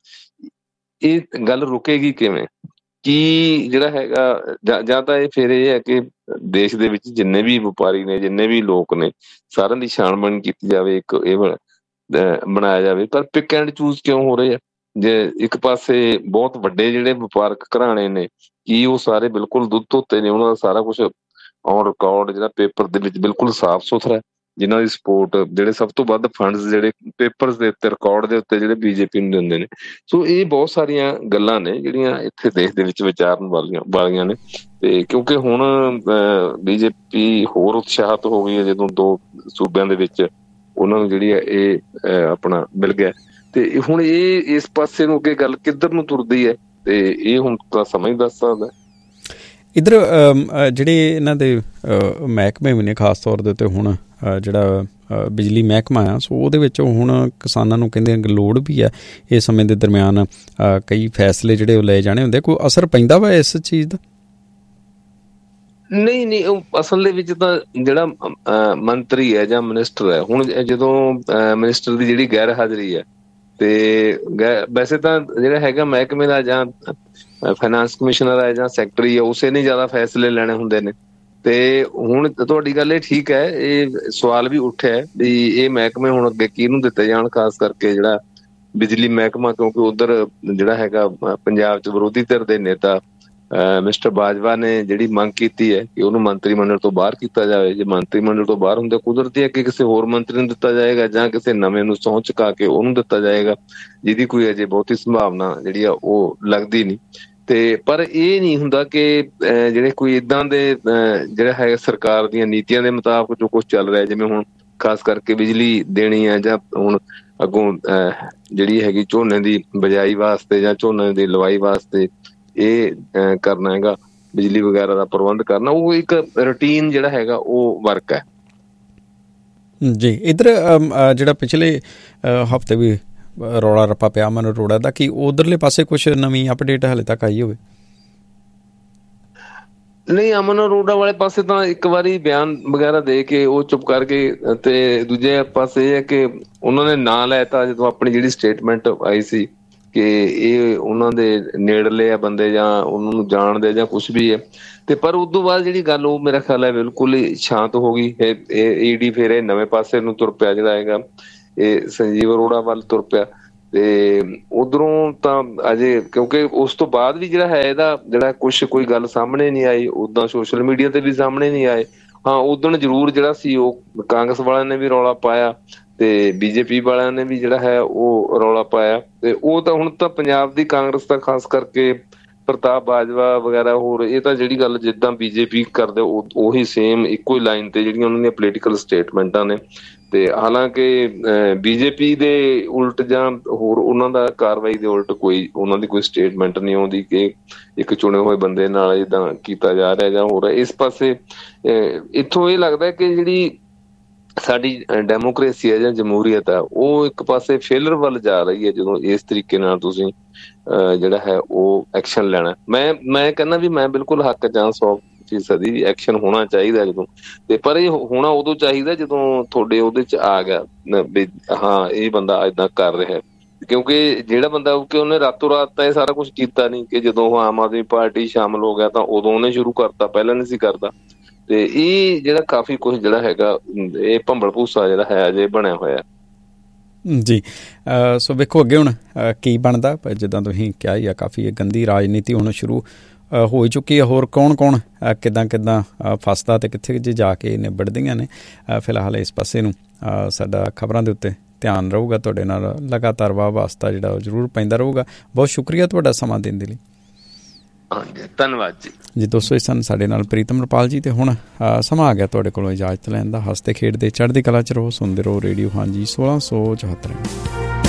ਇਹ ਗੱਲ ਰੁਕੇਗੀ ਕਿਵੇਂ? ਕੀ ਜਿਹੜਾ ਹੈਗਾ ਜਾਂ ਜਾਂ ਤਾਂ ਇਹ ਫਿਰ ਇਹ ਹੈ ਕਿ ਦੇਸ਼ ਦੇ ਵਿੱਚ ਜਿੰਨੇ ਵੀ ਵਪਾਰੀ ਨੇ, ਜਿੰਨੇ ਵੀ ਲੋਕ ਨੇ, ਸਾਰਿਆਂ ਦੀ ਛਾਣਬੀਣ ਕੀਤੀ ਜਾਵੇ, ਇੱਕ ਇਹ ਬਣਾਇਆ ਜਾਵੇ। ਪਰ ਪਿਕ ਐਂਡ ਚੂਜ਼ ਕਿਉਂ ਹੋ ਰਹੇ ਆ? ਜੇ ਇੱਕ ਪਾਸੇ ਬਹੁਤ ਵੱਡੇ ਜਿਹੜੇ ਵਪਾਰਕ ਘਰਾਣੇ ਨੇ, ਕੀ ਉਹ ਸਾਰੇ ਬਿਲਕੁਲ ਦੁੱਧ ਧੋਤੇ ਨੇ? ਉਹਨਾਂ ਦਾ ਸਾਰਾ ਕੁਛ ਔਨ ਰਿਕਾਰਡ ਜਿਹੜਾ ਪੇਪਰ ਦੇ ਵਿੱਚ ਬਿਲਕੁਲ ਸਾਫ਼ ਸੁਥਰਾ, ਜਿਨ੍ਹਾਂ ਦੀ ਸਪੋਰਟ, ਜਿਹੜੇ ਸਭ ਤੋਂ ਵੱਧ ਫੰਡਸ ਜਿਹੜੇ ਪੇਪਰਸ ਦੇ ਉੱਤੇ, ਰਿਕਾਰਡ ਦੇ ਉੱਤੇ ਜਿਹੜੇ ਬੀਜੇਪੀ ਨੂੰ ਦਿੰਦੇ ਨੇ। ਸੋ ਇਹ ਬਹੁਤ ਸਾਰੀਆਂ ਗੱਲਾਂ ਨੇ ਜਿਹੜੀਆਂ ਇੱਥੇ ਦੇਸ਼ ਦੇ ਵਿੱਚ ਵਿਚਾਰਨ ਵਾਲੀਆਂ ਵਾਲੀਆਂ ਨੇ। ਤੇ ਕਿਉਂਕਿ ਹੁਣ ਬੀਜੇਪੀ ਹੋਰ ਉਤਸ਼ਾਹਿਤ ਹੋ ਗਈ ਹੈ ਜਦੋਂ ਦੋ ਸੂਬਿਆਂ ਦੇ ਵਿੱਚ ਉਹਨਾਂ ਨੂੰ ਜਿਹੜੀ ਹੈ ਇਹ ਆਪਣਾ ਮਿਲ ਗਿਆ। ਤੇ ਹੁਣ ਇਹ ਇਸ ਪਾਸੇ ਨੂੰ ਅੱਗੇ ਗੱਲ ਕਿੱਧਰ ਨੂੰ ਤੁਰਦੀ ਹੈ, ਤੇ ਇਹ ਹੁਣ ਤਾਂ ਸਮਾਂ ਹੀ ਦੱਸ ਸਕਦਾ। ਇੱਧਰ ਜਿਹੜੇ ਇਹਨਾਂ ਦੇ ਮਹਿਕਮੇ ਵੀ ਨੇ, ਖਾਸ ਤੌਰ ਦੇ ਉੱਤੇ ਹੁਣ ਜਿਹੜਾ ਬਿਜਲੀ ਮਹਿਕਮਾ ਆ, ਸੋ ਉਹਦੇ ਵਿੱਚ ਹੁਣ ਕਿਸਾਨਾਂ ਨੂੰ ਕਹਿੰਦੇ ਲੋੜ ਵੀ ਆ ਇਸ ਸਮੇਂ ਦੇ ਦਰਮਿਆਨ ਕਈ ਫੈਸਲੇ ਜਿਹੜੇ ਉਹ ਲਏ ਜਾਣੇ ਹੁੰਦੇ। ਕੋਈ ਅਸਰ ਪੈਂਦਾ ਵਾ ਇਸ ਚੀਜ਼ ਦਾ? ਨਹੀਂ ਨਹੀਂ, ਅਸਲ ਦੇ ਵਿੱਚ ਤਾਂ ਜਿਹੜਾ ਮੰਤਰੀ ਹੈ ਜਾਂ ਮਿਨਿਸਟਰ ਹੈ, ਹੁਣ ਜਦੋਂ ਮਿਨਿਸਟਰ ਦੀ ਜਿਹੜੀ ਗੈਰ ਹਾਜ਼ਰੀ ਹੈ, ਤੇ ਵੈਸੇ ਤਾਂ ਜਿਹੜਾ ਹੈਗਾ ਮਹਿਕਮੇ ਦਾ ਜਾਂ ਫਾਈਨਾਂਸ ਕਮਿਸ਼ਨਰ ਹੈ ਜਾਂ ਸੈਕਟਰੀ ਹੈ, ਉਸੇ ਨੇ ਜ਼ਿਆਦਾ ਫੈਸਲੇ ਲੈਣੇ ਹੁੰਦੇ ਨੇ। ਤੇ ਹੁਣ ਤੁਹਾਡੀ ਗੱਲ ਇਹ ਠੀਕ ਹੈ, ਇਹ ਸਵਾਲ ਵੀ ਉੱਠਿਆ ਵੀ ਇਹ ਮਹਿਕਮੇ ਹੁਣ ਅੱਗੇ ਕਿਹਨੂੰ ਦਿੱਤੇ ਜਾਣ, ਖਾਸ ਕਰਕੇ ਜਿਹੜਾ ਬਿਜਲੀ ਮਹਿਕਮਾ, ਕਿਉਂਕਿ ਉੱਧਰ ਜਿਹੜਾ ਹੈਗਾ ਪੰਜਾਬ 'ਚ ਵਿਰੋਧੀ ਧਿਰ ਦੇ ਨੇਤਾ ਮਿਸਟਰ ਬਾਜਵਾ ਨੇ ਜਿਹੜੀ ਮੰਗ ਕੀਤੀ ਹੈ ਕਿ ਉਹਨੂੰ ਮੰਤਰੀ ਮੰਡਲ ਤੋਂ ਬਾਹਰ ਕੀਤਾ ਜਾਵੇ। ਜੇ ਮੰਤਰੀ ਮੰਡਲ ਤੋਂ ਬਾਹਰ ਹੁੰਦੇ, ਕੁਦਰਤੀ ਹੈ ਕਿ ਕਿਸੇ ਹੋਰ ਮੰਤਰੀ ਨੂੰ ਦਿੱਤਾ ਜਾਏਗਾ ਜਾਂ ਕਿਸੇ ਨਵੇਂ ਨੂੰ ਸਹੁੰ ਚੁਕਾ ਕੇ ਉਹਨੂੰ ਦਿੱਤਾ ਜਾਏਗਾ, ਜਿਹਦੀ ਕੋਈ ਅਜੇ ਬਹੁਤੀ ਸੰਭਾਵਨਾ ਜਿਹੜੀ ਆ ਉਹ ਲੱਗਦੀ ਨਹੀਂ। ਤੇ ਪਰ ਇਹ ਨਹੀਂ ਹੁੰਦਾ ਕਿ ਜਿਹੜੇ ਕੋਈ ਇੱਦਾਂ ਦੇ ਜਿਹੜਾ ਹੈਗਾ ਸਰਕਾਰ ਦੀਆਂ ਨੀਤੀਆਂ ਦੇ ਮੁਤਾਬਕ ਜੋ ਕੁਛ ਚੱਲ ਰਿਹਾ, ਜਿਵੇਂ ਹੁਣ ਖਾਸ ਕਰਕੇ ਬਿਜਲੀ ਦੇਣੀ ਹੈ ਜਾਂ ਹੁਣ ਅੱਗੋਂ ਜਿਹੜੀ ਹੈਗੀ ਝੋਨੇ ਦੀ ਬਿਜਾਈ ਵਾਸਤੇ ਜਾਂ ਝੋਨੇ ਦੀ ਲਵਾਈ ਵਾਸਤੇ ਇਹ ਕਰਨਾ ਹੈਗਾ, ਬਿਜਲੀ ਵਗੈਰਾ ਦਾ ਪ੍ਰਬੰਧ ਕਰਨਾ, ਉਹ ਇੱਕ ਰੂਟੀਨ ਜਿਹੜਾ ਹੈਗਾ ਉਹ ਵਰਕ ਹੈ ਜੀ। ਇੱਧਰ ਜਿਹੜਾ ਪਿਛਲੇ ਹਫ਼ਤੇ ਵੀ ਰੌਲਾ ਰੱਪਾ ਪਿਆ ਅਮਨ ਅਰੋੜਾ ਦਾ, ਕਿ ਉਧਰਲੇ ਪਾਸੇ ਕੁਛ ਨਵੀਂ ਅਪਡੇਟ ਹਾਲੇ ਤੱਕ ਆਈ ਹੋਵੇ? ਨਹੀਂ, ਅਮਨ ਅਰੋੜਾ ਵਾਲੇ ਪਾਸੇ ਤਾਂ ਇੱਕ ਵਾਰੀ ਬਿਆਨ ਵਗੈਰਾ ਦੇ ਕੇ ਉਹ ਚੁੱਪ ਕਰਕੇ, ਤੇ ਦੂਜੇ ਪਾਸੇ ਇਹ ਹੈ ਕਿ ਉਹਨਾਂ ਨੇ ਨਾਂ ਲੈ ਤਾ ਜਦੋਂ ਆਪਣੀ ਜਿਹੜੀ ਸਟੇਟਮੈਂਟ ਆਈ ਸੀ ਕਿ ਇਹ ਉਹਨਾਂ ਦੇ ਨੇੜਲੇ ਆ ਬੰਦੇ ਜਾਂ ਉਹਨਾਂ ਨੂੰ ਜਾਣਦੇ ਜਾਂ ਕੁਛ ਵੀ ਹੈ। ਤੇ ਪਰ ਉਸ ਤੋਂ ਬਾਅਦ ਜਿਹੜੀ ਗੱਲ ਉਹ ਮੇਰਾ ਖਿਆਲ ਹੈ ਬਿਲਕੁਲ ਹੀ ਸ਼ਾਂਤ ਹੋ ਗਈ। ਇਹ ਈਡੀ ਫਿਰ ਇਹ ਨਵੇਂ ਪਾਸੇ ਨੂੰ ਤੁਰ ਪਿਆ, ਜਿਹੜਾ ਹੈਗਾ ਇਹ ਸੰਜੀਵ ਅਰੋੜਾ ਵੱਲ ਤੁਰ ਪਿਆ। ਤੇ ਉਧਰੋਂ ਤਾਂ ਅਜੇ ਕਿਉਂਕਿ ਉਸ ਤੋਂ ਬਾਅਦ ਵੀ ਜਿਹੜਾ ਹੈ ਇਹਦਾ ਜਿਹੜਾ ਕੁਛ ਕੋਈ ਗੱਲ ਸਾਹਮਣੇ ਨਹੀਂ ਆਈ, ਓਦਾਂ ਸੋਸ਼ਲ ਮੀਡੀਆ ਤੇ ਵੀ ਸਾਹਮਣੇ ਨਹੀਂ ਆਏ। ਹਾਂ ਉਦਣ ਜ਼ਰੂਰ ਜਿਹੜਾ ਸੀ ਉਹ ਕਾਂਗਰਸ ਵਾਲਿਆਂ ਨੇ ਵੀ ਰੌਲਾ ਪਾਇਆ ਤੇ ਬੀਜੇਪੀ ਵਾਲਿਆਂ ਨੇ ਵੀ ਜਿਹੜਾ ਹੈ ਉਹ ਰੌਲਾ ਪਾਇਆ। ਤੇ ਉਹ ਤਾਂ ਹੁਣ ਤਾਂ ਪੰਜਾਬ ਦੀ ਕਾਂਗਰਸ ਦਾ ਖਾਸ ਕਰਕੇ ਪ੍ਰਤਾਪ ਬਾਜਵਾ ਵਗੈਰਾ ਹੋਰ ਇਹ ਤਾਂ ਜਿਹੜੀ ਗੱਲ ਜਿੱਦਾਂ ਬੀਜੇਪੀ ਕਰਦੇ ਉਹੀ ਸੇਮ ਇੱਕੋ ਹੀ ਲਾਈਨ ਤੇ ਜਿਹੜੀਆਂ ਉਹਨਾਂ ਦੀਆਂ ਪੋਲੀਟੀਕਲ ਸਟੇਟਮੈਂਟਾਂ ਨੇ। ਤੇ ਹਾਲਾਂਕਿ ਬੀਜੇਪੀ ਦੇ ਉਲਟ ਜਾਂ ਹੋਰ ਉਹਨਾਂ ਦਾ ਕਾਰਵਾਈ ਦੇ ਉਲਟ ਕੋਈ ਉਹਨਾਂ ਦੀ ਕੋਈ ਸਟੇਟਮੈਂਟ ਨਹੀਂ ਆਉਂਦੀ ਕਿ ਇੱਕ ਚੁਣੇ ਹੋਏ ਬੰਦੇ ਨਾਲ ਏਦਾਂ ਕੀਤਾ ਜਾ ਰਿਹਾ ਜਾਂ ਹੋਰ। ਇਸ ਪਾਸੇ ਇੱਥੋਂ ਇਹ ਲੱਗਦਾ ਕਿ ਜਿਹੜੀ ਸਾਡੀ ਡੈਮੋਕ੍ਰੇਸੀ ਹੈ ਜਾਂ ਜਮਹੂਰੀਅਤ ਹੈ ਉਹ ਇੱਕ ਪਾਸੇ ਫੇਲਰ ਵੱਲ ਜਾ ਰਹੀ ਹੈ ਜਦੋਂ ਇਸ ਤਰੀਕੇ ਨਾਲ ਤੁਸੀਂ ਜਿਹੜਾ ਹੈ ਉਹ ਐਕਸ਼ਨ ਲੈਣਾ। ਮੈਂ ਮੈਂ ਕਹਿੰਦਾ ਵੀ ਮੈਂ ਬਿਲਕੁਲ ਹੱਕ ਜਾਂ ਸੌ ਫੀਸਦੀ ਵੀ ਐਕਸ਼ਨ ਹੋਣਾ ਚਾਹੀਦਾ ਜਦੋਂ, ਤੇ ਪਰ ਇਹ ਹੋਣਾ ਉਦੋਂ ਚਾਹੀਦਾ ਜਦੋਂ ਤੁਹਾਡੇ ਉਹਦੇ ਚ ਆ ਗਿਆ ਵੀ ਹਾਂ ਇਹ ਬੰਦਾ ਏਦਾਂ ਕਰ ਰਿਹਾ। ਕਿਉਂਕਿ ਜਿਹੜਾ ਬੰਦਾ ਕਿ ਉਹਨੇ ਰਾਤੋਂ ਰਾਤ ਤਾਂ ਇਹ ਸਾਰਾ ਕੁਛ ਕੀਤਾ ਨਹੀਂ ਕਿ ਜਦੋਂ ਉਹ ਆਮ ਆਦਮੀ ਪਾਰਟੀ ਸ਼ਾਮਲ ਹੋ ਗਿਆ ਤਾਂ ਉਦੋਂ ਉਹਨੇ ਸ਼ੁਰੂ ਕਰਤਾ, ਪਹਿਲਾਂ ਨਹੀਂ ਸੀ ਕਰਦਾ। ਤੇ ਇਹ ਜਿਹੜਾ ਕਾਫੀ ਕੁਛ ਜਿਹੜਾ ਹੈਗਾ ਇਹ ਭੰਬਲ ਭੂਸਾ ਜਿਹੜਾ ਹੈ ਅਜੇ ਬਣਿਆ ਹੋਇਆ ਜੀ। ਸੋ ਵੇਖੋ ਅੱਗੇ ਹੁਣ ਕੀ ਬਣਦਾ। ਜਿੱਦਾਂ ਤੁਸੀਂ ਕਿਹਾ ਹੀ ਆ ਕਾਫੀ ਗੰਦੀ ਰਾਜਨੀਤੀ ਹੁਣ ਸ਼ੁਰੂ ਹੋ ਚੁੱਕੀ ਹੈ। ਹੋਰ ਕੌਣ ਕੌਣ ਕਿੱਦਾਂ ਕਿੱਦਾਂ ਫਸਦਾ ਤੇ ਕਿੱਥੇ ਜੇ ਜਾ ਕੇ ਨਿਬੜਦੀਆਂ ਨੇ। ਫਿਲਹਾਲ ਇਸ ਪਾਸੇ ਨੂੰ ਸਾਡਾ ਖਬਰਾਂ ਦੇ ਉੱਤੇ ਧਿਆਨ ਰਹੂਗਾ, ਤੁਹਾਡੇ ਨਾਲ ਲਗਾਤਾਰ ਵਾਹ ਵਾਸਤਾ ਜਿਹੜਾ ਉਹ ਜ਼ਰੂਰ ਪੈਂਦਾ ਰਹੂਗਾ। ਬਹੁਤ ਸ਼ੁਕਰੀਆ ਤੁਹਾਡਾ ਸਮਾਂ ਦੇਣ ਦੇ ਲਈ। ਧੰਨਵਾਦ ਜੀ। ਜੀ ਦੋਸਤੋ, ਇਸ ਸਨ ਸਾਡੇ ਨਾਲ ਪ੍ਰੀਤਮ ਰਪਾਲ ਜੀ। ਤੇ ਹੁਣ ਸਮਾਂ ਆ ਗਿਆ ਤੁਹਾਡੇ ਕੋਲੋਂ ਇਜਾਜ਼ਤ ਲੈਣ ਦਾ। ਹੱਸਦੇ ਖੇਡਦੇ ਚੜ੍ਹਦੀ ਕਲਾ 'ਚ ਰਹੋ, ਸੁਣਦੇ ਰਹੋ ਰੇਡੀਓ ਹਾਂਜੀ ਸੋਲਾਂ ਸੌ ਚੁਹੱਤਰ।